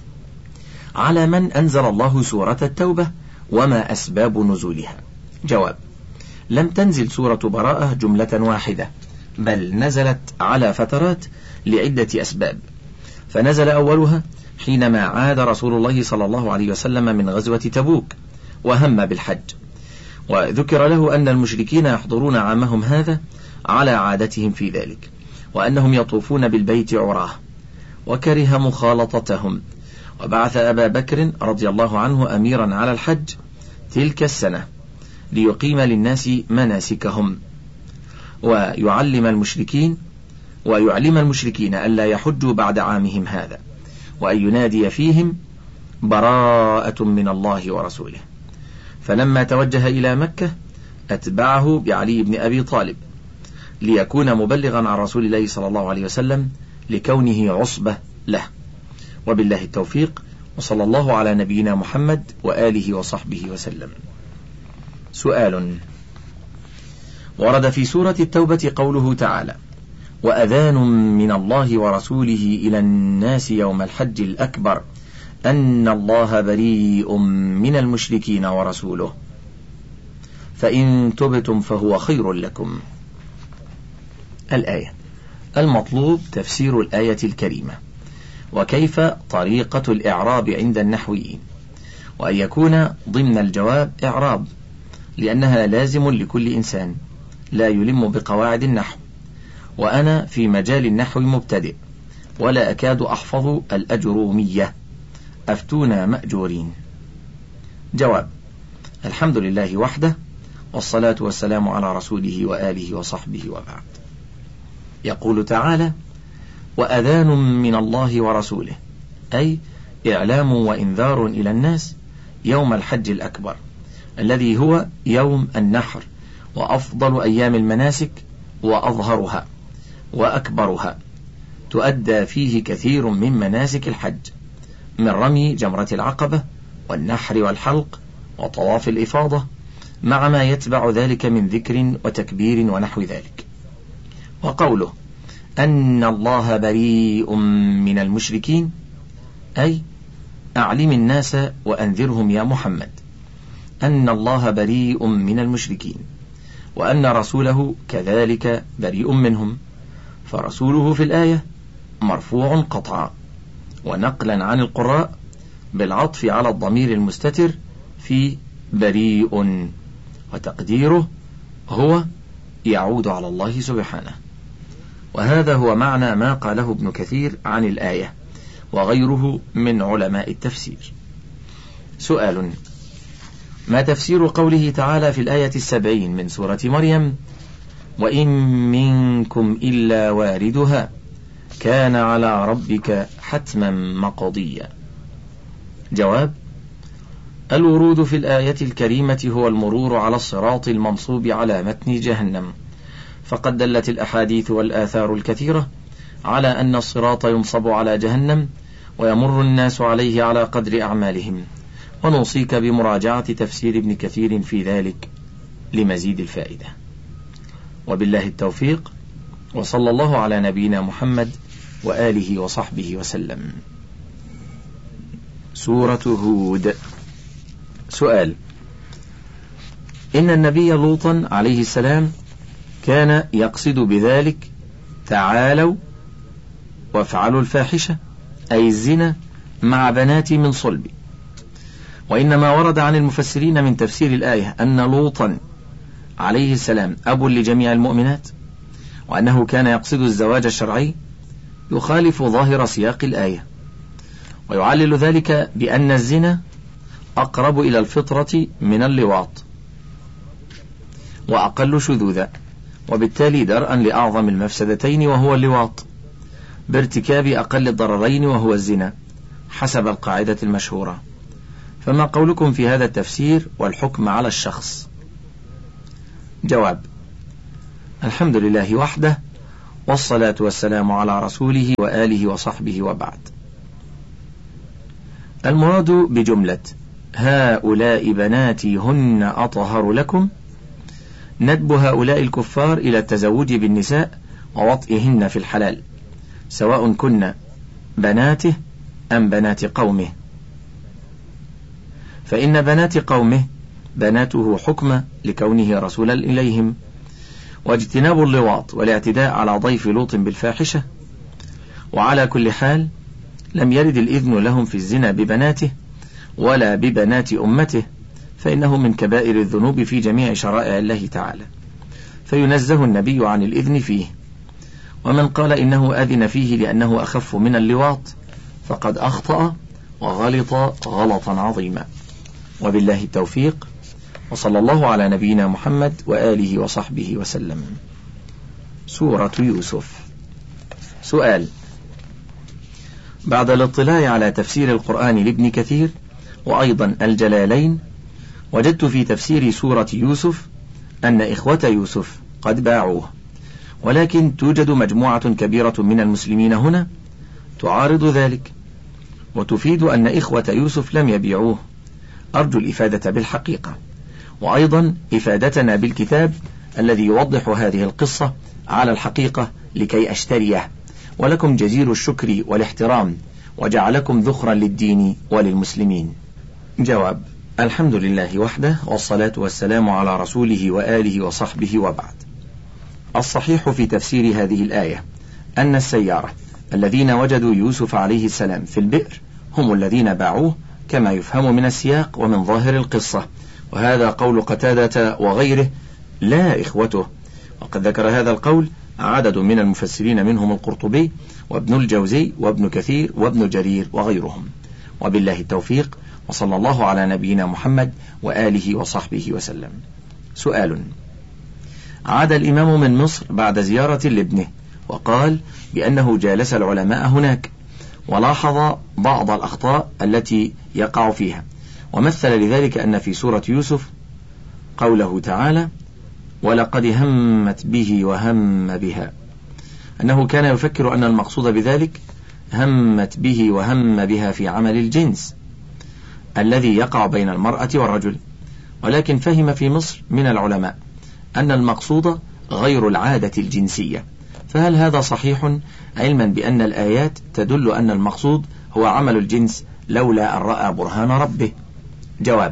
على من أنزل الله سورة التوبة، وما أسباب نزولها؟ جواب: لم تنزل سورة براءة جملة واحدة، بل نزلت على فترات لعدة أسباب. فنزل أولها حينما عاد رسول الله صلى الله عليه وسلم من غزوة تبوك وهم بالحج، وذكر له أن المشركين يحضرون عامهم هذا على عادتهم في ذلك، وأنهم يطوفون بالبيت عراه، وكره مخالطتهم، وبعث أبا بكر رضي الله عنه أميرا على الحج تلك السنة ليقيم للناس مناسكهم، ويعلم المشركين ألا يحجوا بعد عامهم هذا، وأن ينادي فيهم براءة من الله ورسوله. فلما توجه إلى مكة أتبعه بعلي بن أبي طالب ليكون مبلغا عن رسول الله صلى الله عليه وسلم لكونه عصبة له. وبالله التوفيق، وصلى الله على نبينا محمد وآله وصحبه وسلم. سؤال: ورد في سورة التوبة قوله تعالى: وأذان من الله ورسوله إلى الناس يوم الحج الأكبر أن الله بريء من المشركين ورسوله، فإن تبتم فهو خير لكم. الآية. المطلوب تفسير الآية الكريمة، وكيف طريقة الإعراب عند النحويين، وأن يكون ضمن الجواب إعراب، لأنها لازم لكل إنسان لا يلم بقواعد النحو، وأنا في مجال النحو مبتدئ ولا أكاد أحفظ الأجرومية، أفتونا مأجورين. جواب: الحمد لله وحده، والصلاة والسلام على رسوله وآله وصحبه، وبعد. يقول تعالى: وأذان من الله ورسوله، أي إعلام وإنذار إلى الناس يوم الحج الأكبر الذي هو يوم النحر، وأفضل أيام المناسك، وأظهرها وأكبرها، تؤدى فيه كثير من مناسك الحج، من رمي جمرة العقبة والنحر والحلق وطواف الإفاضة، مع ما يتبع ذلك من ذكر وتكبير ونحو ذلك. وقوله أن الله بريء من المشركين، أي أعلم الناس وأنذرهم يا محمد أن الله بريء من المشركين، وأن رسوله كذلك بريء منهم، فرسوله في الآية مرفوع قطعا، ونقلا عن القراء بالعطف على الضمير المستتر في بريء، وتقديره هو يعود على الله سبحانه. وهذا هو معنى ما قاله ابن كثير عن الآية وغيره من علماء التفسير. سؤال: ما تفسير قوله تعالى في الآية 70 من سورة مريم: وإن منكم إلا واردها كان على ربك حتما مقضيا؟ جواب: الورود في الآية الكريمة هو المرور على الصراط المنصوب على متن جهنم، فقد دلت الأحاديث والآثار الكثيرة على أن الصراط ينصب على جهنم، ويمر الناس عليه على قدر أعمالهم. ونوصيك بمراجعة تفسير ابن كثير في ذلك لمزيد الفائدة. وبالله التوفيق، وصلى الله على نبينا محمد وآله وصحبه وسلم. سورة هود. سؤال: إن النبي لوطا عليه السلام كان يقصد بذلك تعالوا وافعلوا الفاحشة، أي الزنا مع بنات من صلب. وإنما ورد عن المفسرين من تفسير الآية أن لوطا عليه السلام أب لجميع المؤمنات، وأنه كان يقصد الزواج الشرعي، يخالف ظاهر سياق الآية، ويعلل ذلك بأن الزنا أقرب إلى الفطرة من اللواط وأقل شذوذا، وبالتالي درءا لأعظم المفسدتين وهو اللواط، بارتكاب أقل الضررين وهو الزنا، حسب القاعدة المشهورة. فما قولكم في هذا التفسير والحكم على الشخص؟ جواب: الحمد لله وحده، والصلاة والسلام على رسوله وآله وصحبه، وبعد. المراد بجملة هؤلاء بناتي هن أطهر لكم ندب هؤلاء الكفار إلى التزوج بالنساء ووطئهن في الحلال، سواء كن بناته أم بنات قومه، فإن بنات قومه بناته حكم لكونه رسولا إليهم، واجتناب اللواط والاعتداء على ضيف لوط بالفاحشة. وعلى كل حال لم يرد الإذن لهم في الزنا ببناته ولا ببنات أمته، فإنه من كبائر الذنوب في جميع شرائع الله تعالى، فينزه النبي عن الإذن فيه. ومن قال إنه أذن فيه لأنه أخف من اللواط فقد أخطأ وغلط غلطا عظيما. وبالله التوفيق، وصلى الله على نبينا محمد وآله وصحبه وسلم. سورة يوسف. سؤال: بعد الاطلاع على تفسير القرآن لابن كثير وأيضا الجلالين، وجدت في تفسير سورة يوسف أن إخوة يوسف قد باعوه، ولكن توجد مجموعة كبيرة من المسلمين هنا تعارض ذلك وتفيد أن إخوة يوسف لم يبيعوه. أرجو الإفادة بالحقيقة، وأيضا إفادتنا بالكتاب الذي يوضح هذه القصة على الحقيقة لكي أشتريه، ولكم جزيل الشكر والاحترام، وجعلكم ذخرا للدين وللمسلمين. جواب: الحمد لله وحده، والصلاة والسلام على رسوله وآله وصحبه، وبعد. الصحيح في تفسير هذه الآية أن السيارة الذين وجدوا يوسف عليه السلام في البئر هم الذين باعوه، كما يفهم من السياق ومن ظاهر القصة، وهذا قول قتادة وغيره لا إخوته. وقد ذكر هذا القول عدد من المفسرين منهم القرطبي وابن الجوزي وابن كثير وابن جرير وغيرهم. وبالله التوفيق، وصلى الله على نبينا محمد وآله وصحبه وسلم. سؤال: عاد الإمام من مصر بعد زيارة لابنه، وقال بأنه جالس العلماء هناك ولاحظ بعض الأخطاء التي يقع فيها، ومثل لذلك أن في سورة يوسف قوله تعالى: ولقد همت به وهم بها، أنه كان يفكر أن المقصود بذلك همت به وهم بها في عمل الجنس الذي يقع بين المرأة والرجل، ولكن فهم في مصر من العلماء أن المقصود غير العادة الجنسية. فهل هذا صحيح، علما بأن الآيات تدل أن المقصود هو عمل الجنس لولا أن رأى برهان ربه؟ جواب: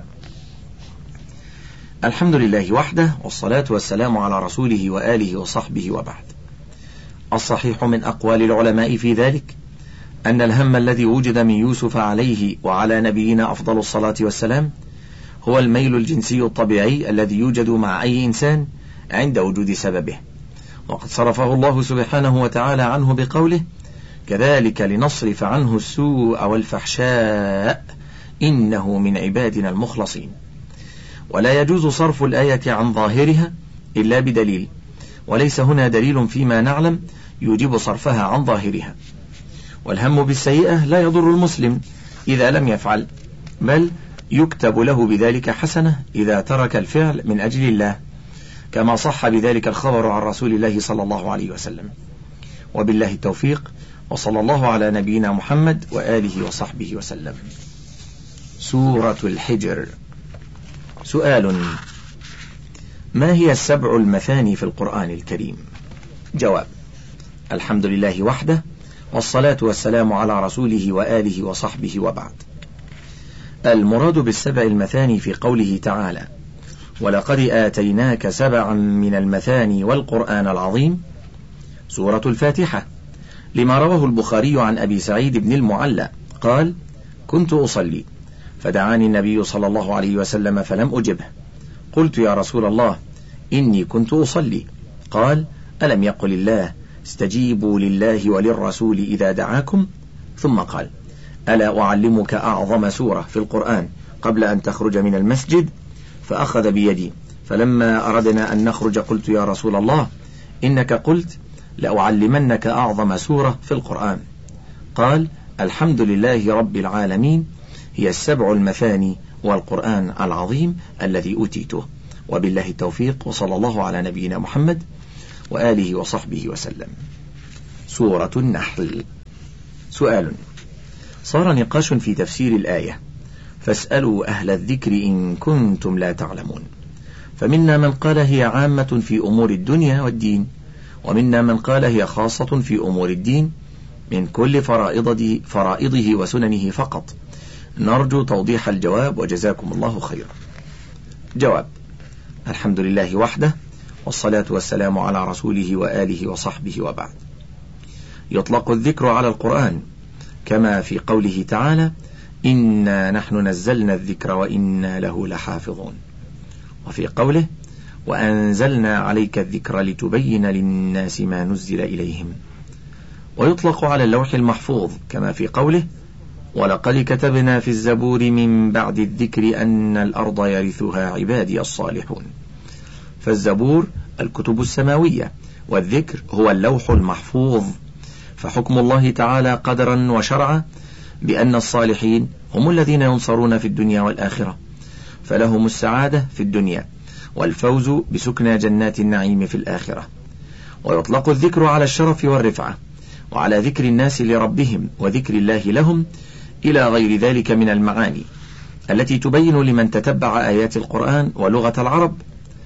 الحمد لله وحده، والصلاة والسلام على رسوله وآله وصحبه، وبعد. الصحيح من أقوال العلماء في ذلك أن الهم الذي وجد من يوسف عليه وعلى نبينا أفضل الصلاة والسلام هو الميل الجنسي الطبيعي الذي يوجد مع أي إنسان عند وجود سببه، وقد صرفه الله سبحانه وتعالى عنه بقوله: كذلك لنصرف عنه السوء والفحشاء إنه من عبادنا المخلصين. ولا يجوز صرف الآية عن ظاهرها إلا بدليل، وليس هنا دليل فيما نعلم يوجب صرفها عن ظاهرها. والهم بالسيئة لا يضر المسلم إذا لم يفعل، بل يكتب له بذلك حسنة إذا ترك الفعل من أجل الله، كما صح بذلك الخبر عن رسول الله صلى الله عليه وسلم. وبالله التوفيق، وصلى الله على نبينا محمد وآله وصحبه وسلم. سورة الحجر. سؤال: ما هي السبع المثاني في القرآن الكريم؟ جواب: الحمد لله وحده، والصلاة والسلام على رسوله وآله وصحبه، وبعد. المراد بالسبع المثاني في قوله تعالى: ولقد آتيناك سبعا من المثاني والقرآن العظيم، سورة الفاتحة، لما رواه البخاري عن أبي سعيد بن المعلى قال: كنت أصلي فدعاني النبي صلى الله عليه وسلم فلم أجبه، قلت: يا رسول الله إني كنت أصلي. قال: ألم يقل الله استجيبوا لله وللرسول إذا دعاكم؟ ثم قال: ألا أعلمك أعظم سورة في القرآن قبل أن تخرج من المسجد؟ فأخذ بيدي، فلما أردنا أن نخرج قلت: يا رسول الله إنك قلت لأعلمنك أعظم سورة في القرآن. قال: الحمد لله رب العالمين هي السبع المثاني والقرآن العظيم الذي أوتيته. وبالله التوفيق، وصلى الله على نبينا محمد وآله وصحبه وسلم. سورة النحل. سؤال: صار نقاش في تفسير الآية فاسألوا أهل الذكر إن كنتم لا تعلمون، فمنا من قال هي عامة في أمور الدنيا والدين، ومنا من قال هي خاصة في أمور الدين من كل فرائضه وسننه فقط. نرجو توضيح الجواب وجزاكم الله خيرا. جواب: الحمد لله وحده، والصلاة والسلام على رسوله وآله وصحبه، وبعد. يطلق الذكر على القرآن كما في قوله تعالى: إنا نحن نزلنا الذكر وإنا له لحافظون، وفي قوله: وأنزلنا عليك الذكر لتبين للناس ما نزل إليهم. ويطلق على اللوح المحفوظ كما في قوله: ولقد كتبنا في الزبور من بعد الذكر أن الأرض يرثها عبادي الصالحون. فالزبور الكتب السماوية، والذكر هو اللوح المحفوظ. فحكم الله تعالى قدرا وشرعا بأن الصالحين هم الذين ينصرون في الدنيا والآخرة، فلهم السعادة في الدنيا والفوز بسكنى جنات النعيم في الآخرة. ويطلق الذكر على الشرف والرفعة، وعلى ذكر الناس لربهم وذكر الله لهم، إلى غير ذلك من المعاني التي تبين لمن تتبع آيات القرآن ولغة العرب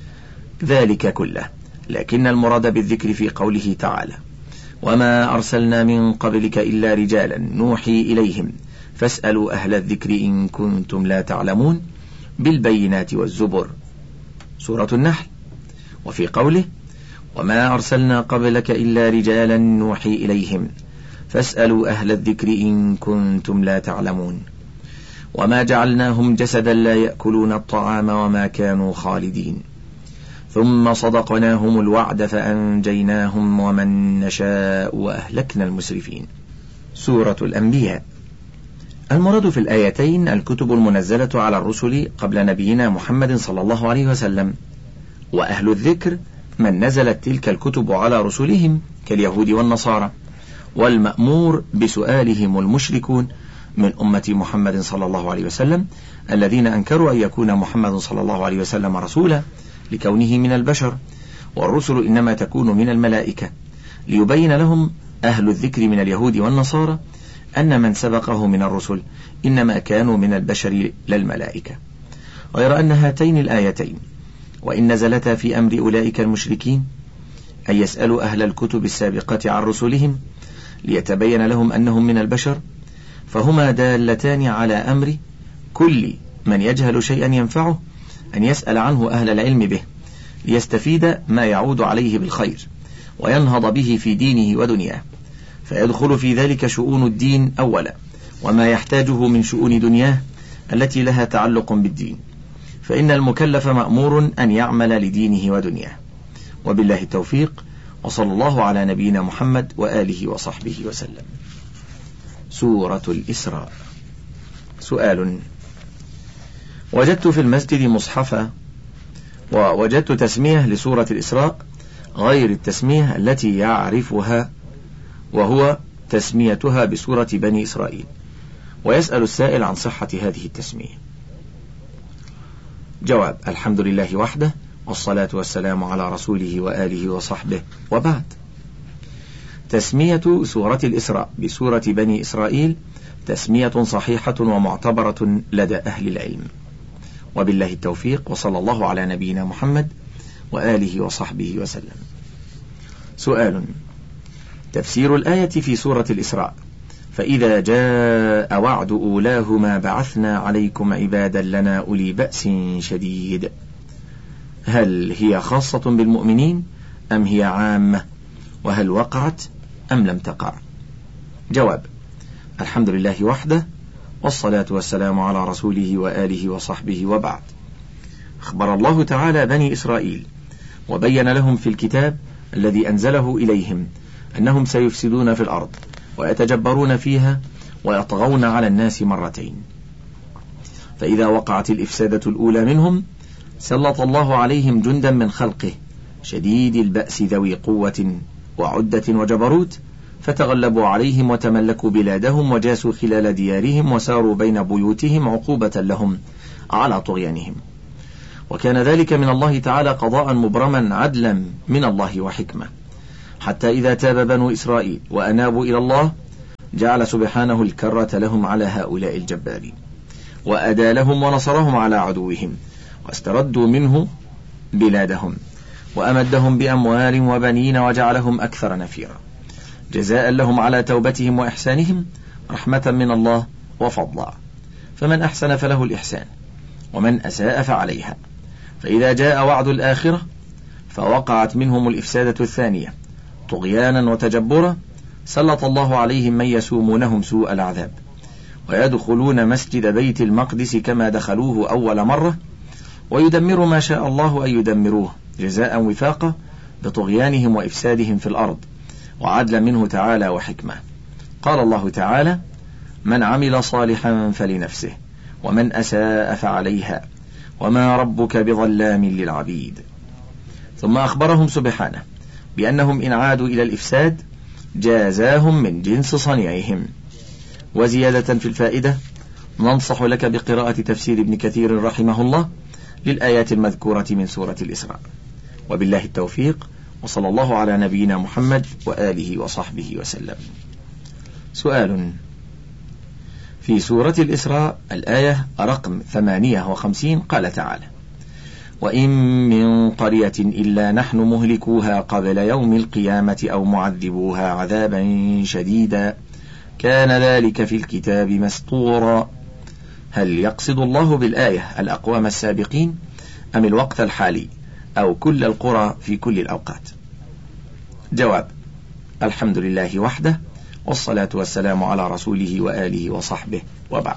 ذلك كله. لكن المراد بالذكر في قوله تعالى: وما أرسلنا من قبلك إلا رجالا نوحي إليهم فاسألوا أهل الذكر إن كنتم لا تعلمون، بالبينات والزبر، سورة النحل. وفي قوله: وما أرسلنا قبلك إلا رجالا نوحي إليهم فاسألوا أهل الذكر إن كنتم لا تعلمون، وما جعلناهم جسدا لا يأكلون الطعام وما كانوا خالدين، ثم صدقناهم الوعد فأنجيناهم ومن نشاء وأهلكنا المسرفين، سورة الأنبياء. المراد في الآيتين الكتب المنزلة على الرسل قبل نبينا محمد صلى الله عليه وسلم، وأهل الذكر من نزلت تلك الكتب على رسلهم كاليهود والنصارى، والمأمور بسؤالهم المشركون من أمة محمد صلى الله عليه وسلم الذين أنكروا أن يكون محمد صلى الله عليه وسلم رسولا لكونه من البشر، والرسل إنما تكون من الملائكة، ليبين لهم أهل الذكر من اليهود والنصارى أن من سبقه من الرسل إنما كانوا من البشر لا الملائكة. غير أن هاتين الآيتين وإن نزلتا في أمر أولئك المشركين أن يسألوا أهل الكتب السابقة عن رسلهم ليتبين لهم أنهم من البشر، فهما دالتان على أمر كل من يجهل شيئا ينفعه أن يسأل عنه أهل العلم به ليستفيد ما يعود عليه بالخير وينهض به في دينه ودنياه، فيدخل في ذلك شؤون الدين أولا، وما يحتاجه من شؤون دنياه التي لها تعلق بالدين، فإن المكلف مأمور أن يعمل لدينه ودنياه. وبالله التوفيق، وصلى الله على نبينا محمد وآله وصحبه وسلم. سورة الإسراء. سؤال: وجدت في المسجد مصحفا، ووجدت تسمية لسورة الإسراء غير التسمية التي يعرفها، وهو تسميتها بسورة بني إسرائيل، ويسأل السائل عن صحة هذه التسمية. جواب: الحمد لله وحده، والصلاة والسلام على رسوله وآله وصحبه، وبعد. تسمية سورة الإسراء بسورة بني إسرائيل تسمية صحيحة ومعتبرة لدى أهل العلم. وبالله التوفيق، وصلى الله على نبينا محمد وآله وصحبه وسلم. سؤال: تفسير الآية في سورة الإسراء: فإذا جاء وعد أولاهما بعثنا عليكم عبادا لنا أولي بأس شديد، هل هي خاصة بالمؤمنين أم هي عامة؟ وهل وقعت أم لم تقع؟ جواب: الحمد لله وحده، والصلاة والسلام على رسوله وآله وصحبه، وبعد. أخبر الله تعالى بني إسرائيل وبين لهم في الكتاب الذي أنزله إليهم أنهم سيفسدون في الأرض ويتجبرون فيها ويطغون على الناس مرتين، فإذا وقعت الإفسادة الأولى منهم سلط الله عليهم جندا من خلقه شديد البأس ذوي قوة وعدة وجبروت، فتغلبوا عليهم وتملكوا بلادهم وجاسوا خلال ديارهم وساروا بين بيوتهم عقوبة لهم على طغيانهم. وكان ذلك من الله تعالى قضاء مبرما عدلا من الله وحكمة، حتى إذا تاب بنو إسرائيل وأنابوا إلى الله جعل سبحانه الكرة لهم على هؤلاء الجبارين، وأدى لهم ونصرهم على عدوهم، واستردوا منه بلادهم، وأمدهم بأموال وبنين وجعلهم أكثر نفيرا، جزاء لهم على توبتهم وإحسانهم، رحمة من الله وفضلا. فمن أحسن فله الإحسان، ومن أساء فعليها. فإذا جاء وعد الآخرة فوقعت منهم الإفسادة الثانية طغيانا وتجبرا، سلط الله عليهم من يسومونهم سوء العذاب، ويدخلون مسجد بيت المقدس كما دخلوه أول مرة، ويدمر ما شاء الله أن يدمروه، جزاء وفاقا بطغيانهم وإفسادهم في الأرض، وعدلا منه تعالى وحكمة. قال الله تعالى: من عمل صالحا فلنفسه ومن أساء فعليها وما ربك بظلام للعبيد. ثم أخبرهم سبحانه بأنهم إن عادوا إلى الإفساد جازاهم من جنس صنيعهم. وزيادة في الفائدة ننصح لك بقراءة تفسير ابن كثير رحمه الله للآيات المذكورة من سورة الإسراء. وبالله التوفيق، وصلى الله على نبينا محمد وآله وصحبه وسلم. سؤال: في سورة الإسراء الآية رقم 58 قال تعالى: وإن من قرية إلا نحن مهلكوها قبل يوم القيامة أو معذبوها عذابا شديدا كان ذلك في الكتاب مسطورا. هل يقصد الله بالآية الأقوام السابقين أم الوقت الحالي أو كل القرى في كل الأوقات؟ جواب: الحمد لله وحده، والصلاة والسلام على رسوله وآله وصحبه، وبعد.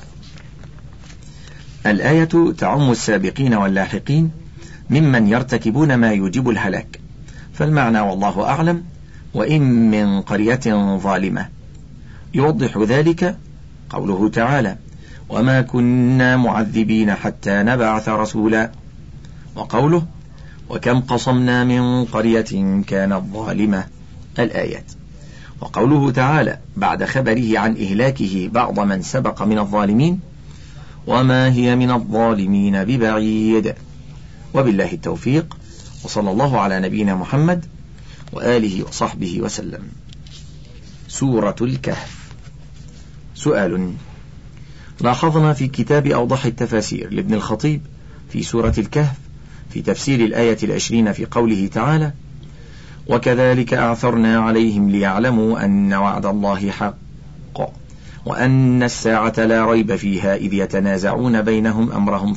الآية تعم السابقين واللاحقين ممن يرتكبون ما يوجب الهلاك، فالمعنى والله أعلم: وإن من قرية ظالمة. يوضح ذلك قوله تعالى: وما كنا معذبين حتى نبعث رسولا، وقوله: وكم قصمنا من قرية كانت ظالمة، الآيات. وقوله تعالى بعد خبره عن إهلاكه بعض من سبق من الظالمين: وما هي من الظالمين ببعيد. وبالله التوفيق، وصلى الله على نبينا محمد وآله وصحبه وسلم. سورة الكهف. سؤال: لاحظنا في كتاب أوضح التفاسير لابن الخطيب في سورة الكهف في تفسير الآية 20 في قوله تعالى: وكذلك أعثرنا عليهم ليعلموا أن وعد الله حق وأن الساعة لا ريب فيها إذ يتنازعون بينهم أمرهم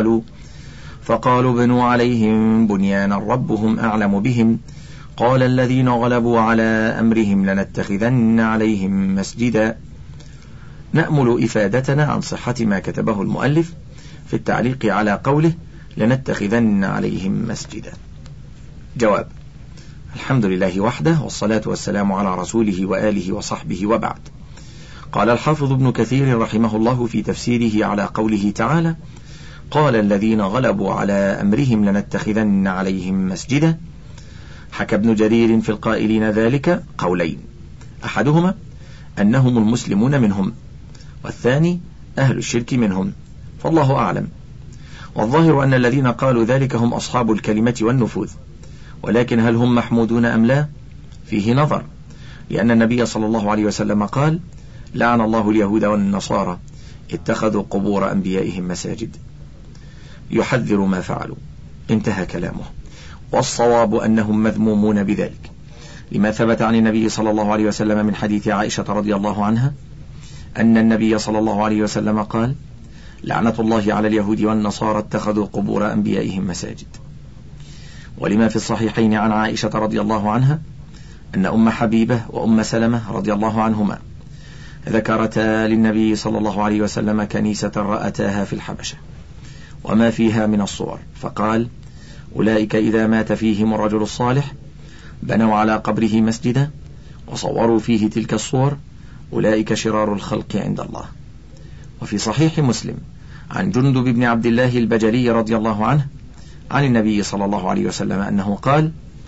فقالوا بنوا عليهم بنيانا ربهم أعلم بهم قال الذين غلبوا على أمرهم لنتخذن عليهم مسجدا. نأمل إفادتنا عن صحة ما كتبه المؤلف في التعليق على قوله لنتخذن عليهم مسجدا. جواب: الحمد لله وحده، والصلاة والسلام على رسوله وآله وصحبه، وبعد. قال الحافظ ابن كثير رحمه الله في تفسيره على قوله تعالى: قال الذين غلبوا على أمرهم لنتخذن عليهم مسجدا، حكى ابن جرير في القائلين ذلك قولين: أحدهما أنهم المسلمون منهم، والثاني أهل الشرك منهم، فالله أعلم. والظاهر أن الذين قالوا ذلك هم أصحاب الكلمة والنفوذ، ولكن هل هم محمودون أم لا؟ فيه نظر، لأن النبي صلى الله عليه وسلم قال: لعن الله اليهود والنصارى اتخذوا قبور أنبيائهم مساجد، يحذر ما فعلوا. انتهى كلامه. والصواب أنهم مذمومون بذلك، لما ثبت عن النبي صلى الله عليه وسلم من حديث عائشة رضي الله عنها أن النبي صلى الله عليه وسلم قال: لعنة الله على اليهود والنصارى اتخذوا قبور أنبيائهم مساجد. ولما في الصحيحين عن عائشة رضي الله عنها أن أم حبيبة وأم سلمة رضي الله عنهما ذكرتا للنبي صلى الله عليه وسلم كنيسة رأتاها في الحبشة وما فيها من الصور، فقال: أولئك إذا مات فيهم الرجل الصالح بنوا على قبره مسجدا وصوروا فيه تلك الصور، أولئك شرار الخلق عند الله. وفي صحيح مسلم عن جندب بن عبد الله البجلي رضي الله عنه عن النبي صلى الله عليه وسلم أنه قال: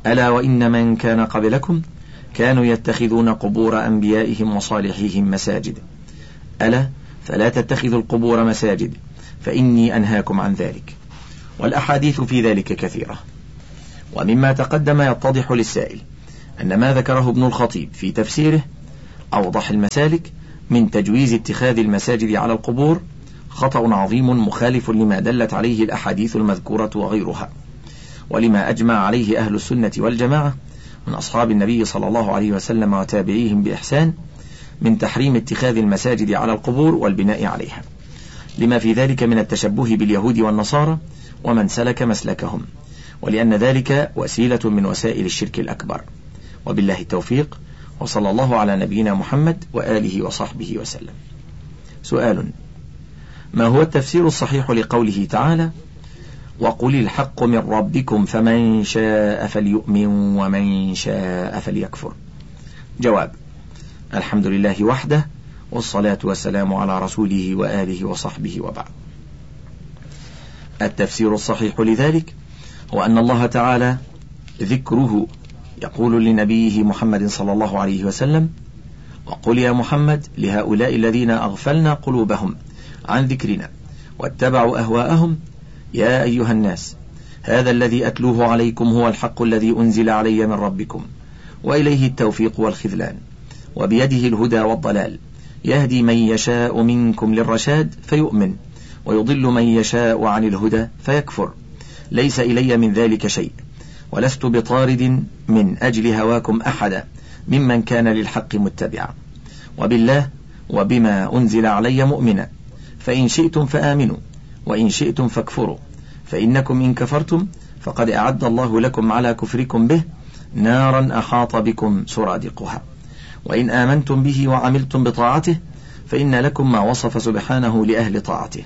ألا وإن من كان قبلكم كانوا يتخذون قبور أنبيائهم وصالحيهم مساجد، ألا فلا تتخذوا القبور مساجد فإني أنهاكم عن ذلك. والأحاديث في ذلك كثيرة. ومما تقدم يتضح للسائل أن ما ذكره ابن الخطيب في تفسيره أوضح المسالك من تجويز اتخاذ المساجد على القبور خطأ عظيم مخالف لما دلت عليه الأحاديث المذكورة وغيرها، ولما أجمع عليه أهل السنة والجماعة من أصحاب النبي صلى الله عليه وسلم وتابعيهم بإحسان من تحريم اتخاذ المساجد على القبور والبناء عليها، لما في ذلك من التشبه باليهود والنصارى ومن سلك مسلكهم، ولأن ذلك وسيلة من وسائل الشرك الأكبر. وبالله التوفيق، وصلى الله على نبينا محمد وآله وصحبه وسلم. سؤال: ما هو التفسير الصحيح لقوله تعالى: وقل الحق من ربكم فمن شاء فليؤمن ومن شاء فليكفر؟ جواب: الحمد لله وحده، والصلاة والسلام على رسوله وآله وصحبه وبعد. التفسير الصحيح لذلك هو أن الله تعالى ذكره يقول لنبيه محمد صلى الله عليه وسلم: وقل يا محمد لهؤلاء الذين أغفلنا قلوبهم عن ذكرنا واتبعوا أهواءهم يا أيها الناس هذا الذي أتلوه عليكم هو الحق الذي أنزل علي من ربكم وإليه التوفيق والخذلان وبيده الهدى والضلال يهدي من يشاء منكم للرشاد فيؤمن ويضل من يشاء عن الهدى فيكفر، ليس إلي من ذلك شيء ولست بطارد من أجل هواكم أحدا ممن كان للحق متبعا، وبالله وبما أنزل علي مؤمنا، فإن شئتم فآمنوا وإن شئتم فاكفروا، فإنكم إن كفرتم فقد أعد الله لكم على كفركم به نارا أحاط بكم سرادقها، وإن آمنتم به وعملتم بطاعته فإن لكم ما وصف سبحانه لأهل طاعته.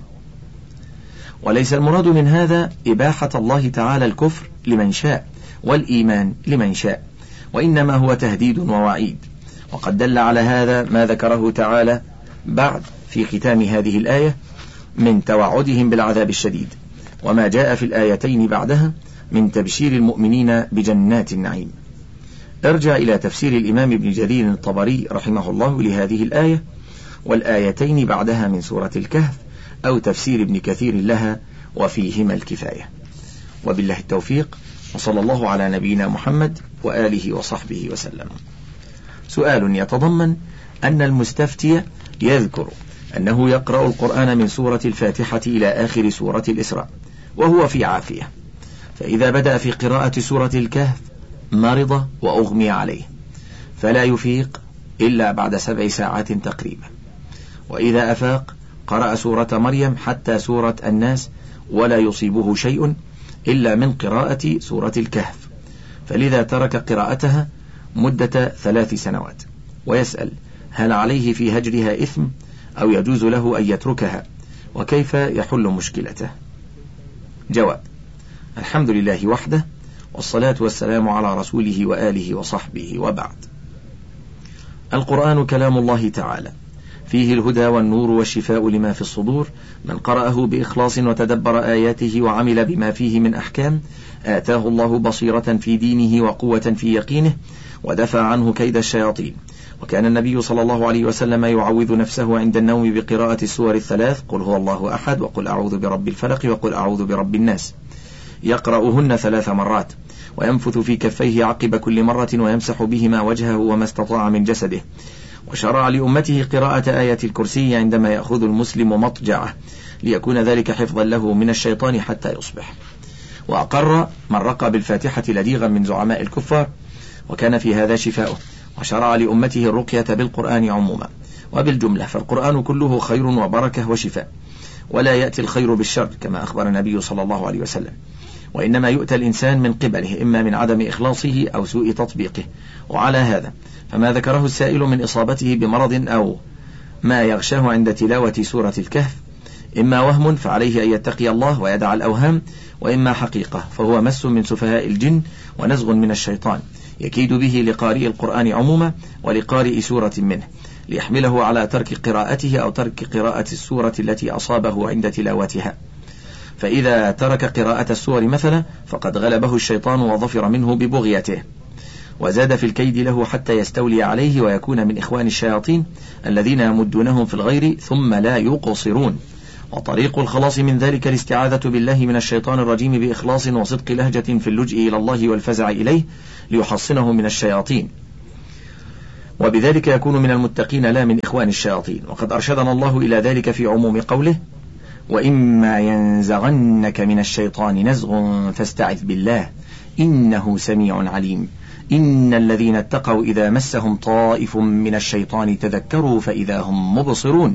وليس المراد من هذا إباحة الله تعالى الكفر لمن شاء والإيمان لمن شاء، وإنما هو تهديد ووعيد، وقد دل على هذا ما ذكره تعالى بعد في ختام هذه الآية من توعدهم بالعذاب الشديد، وما جاء في الآيتين بعدها من تبشير المؤمنين بجنات النعيم. ارجع إلى تفسير الإمام ابن جرير الطبري رحمه الله لهذه الآية والآيتين بعدها من سورة الكهف، أو تفسير ابن كثير لها، وفيهما الكفاية. وبالله التوفيق، وصلى الله على نبينا محمد وآله وصحبه وسلم. سؤال يتضمن أن المستفتي يذكر أنه يقرأ القرآن من سورة الفاتحة إلى آخر سورة الإسراء وهو في عافية، فإذا بدأ في قراءة سورة الكهف مرض وأغمي عليه فلا يفيق إلا بعد 7 ساعات تقريبا، وإذا أفاق قرأ سورة مريم حتى سورة الناس ولا يصيبه شيء إلا من قراءة سورة الكهف، فلذا ترك قراءتها مدة 3 سنوات، ويسأل هل عليه في هجرها إثم أو يجوز له أن يتركها، وكيف يحل مشكلته؟ جواب: الحمد لله وحده، والصلاة والسلام على رسوله وآله وصحبه وبعد. القرآن كلام الله تعالى، فيه الهدى والنور والشفاء لما في الصدور، من قرأه بإخلاص وتدبر آياته وعمل بما فيه من أحكام آتاه الله بصيرة في دينه وقوة في يقينه ودفع عنه كيد الشياطين. وكان النبي صلى الله عليه وسلم يعوذ نفسه عند النوم بقراءة السور الثلاث: قل هو الله أحد، وقل أعوذ برب الفلق، وقل أعوذ برب الناس، يقرأهن 3 مرات، وينفث في كفيه عقب كل مرة ويمسح بهما وجهه وما استطاع من جسده. وشرع لأمته قراءة آية الكرسي عندما يأخذ المسلم مضجعه ليكون ذلك حفظا له من الشيطان حتى يصبح. وأقر من رقى بالفاتحة لديغا من زعماء الكفار، وكان في هذا شفاؤه. وشرع لأمته الرقية بالقرآن عموما وبالجملة، فالقرآن كله خير وبركة وشفاء، ولا يأتي الخير بالشر كما أخبر النبي صلى الله عليه وسلم، وإنما يؤتى الإنسان من قبله إما من عدم إخلاصه أو سوء تطبيقه. وعلى هذا فما ذكره السائل من إصابته بمرض أو ما يغشاه عند تلاوة سورة الكهف إما وهم فعليه أن يتقي الله ويدع الأوهام، وإما حقيقة فهو مس من سفهاء الجن ونزغ من الشيطان يكيد به لقارئ القرآن عموما ولقارئ سورة منه ليحمله على ترك قراءته أو ترك قراءة السورة التي أصابه عند تلاوتها. فإذا ترك قراءة السور مثلا فقد غلبه الشيطان وظفر منه ببغيته، وزاد في الكيد له حتى يستولي عليه ويكون من إخوان الشياطين الذين يمدونهم في الغير ثم لا يقصرون. وطريق الخلاص من ذلك الاستعاذة بالله من الشيطان الرجيم بإخلاص وصدق لهجة في اللجء إلى الله والفزع إليه ليحصنه من الشياطين، وبذلك يكون من المتقين لا من إخوان الشياطين. وقد أرشدنا الله إلى ذلك في عموم قوله: وإما ينزغنك من الشيطان نزغ فاستعذ بالله إنه سميع عليم. إن الذين اتقوا إذا مسهم طائف من الشيطان تذكروا فإذا هم مبصرون.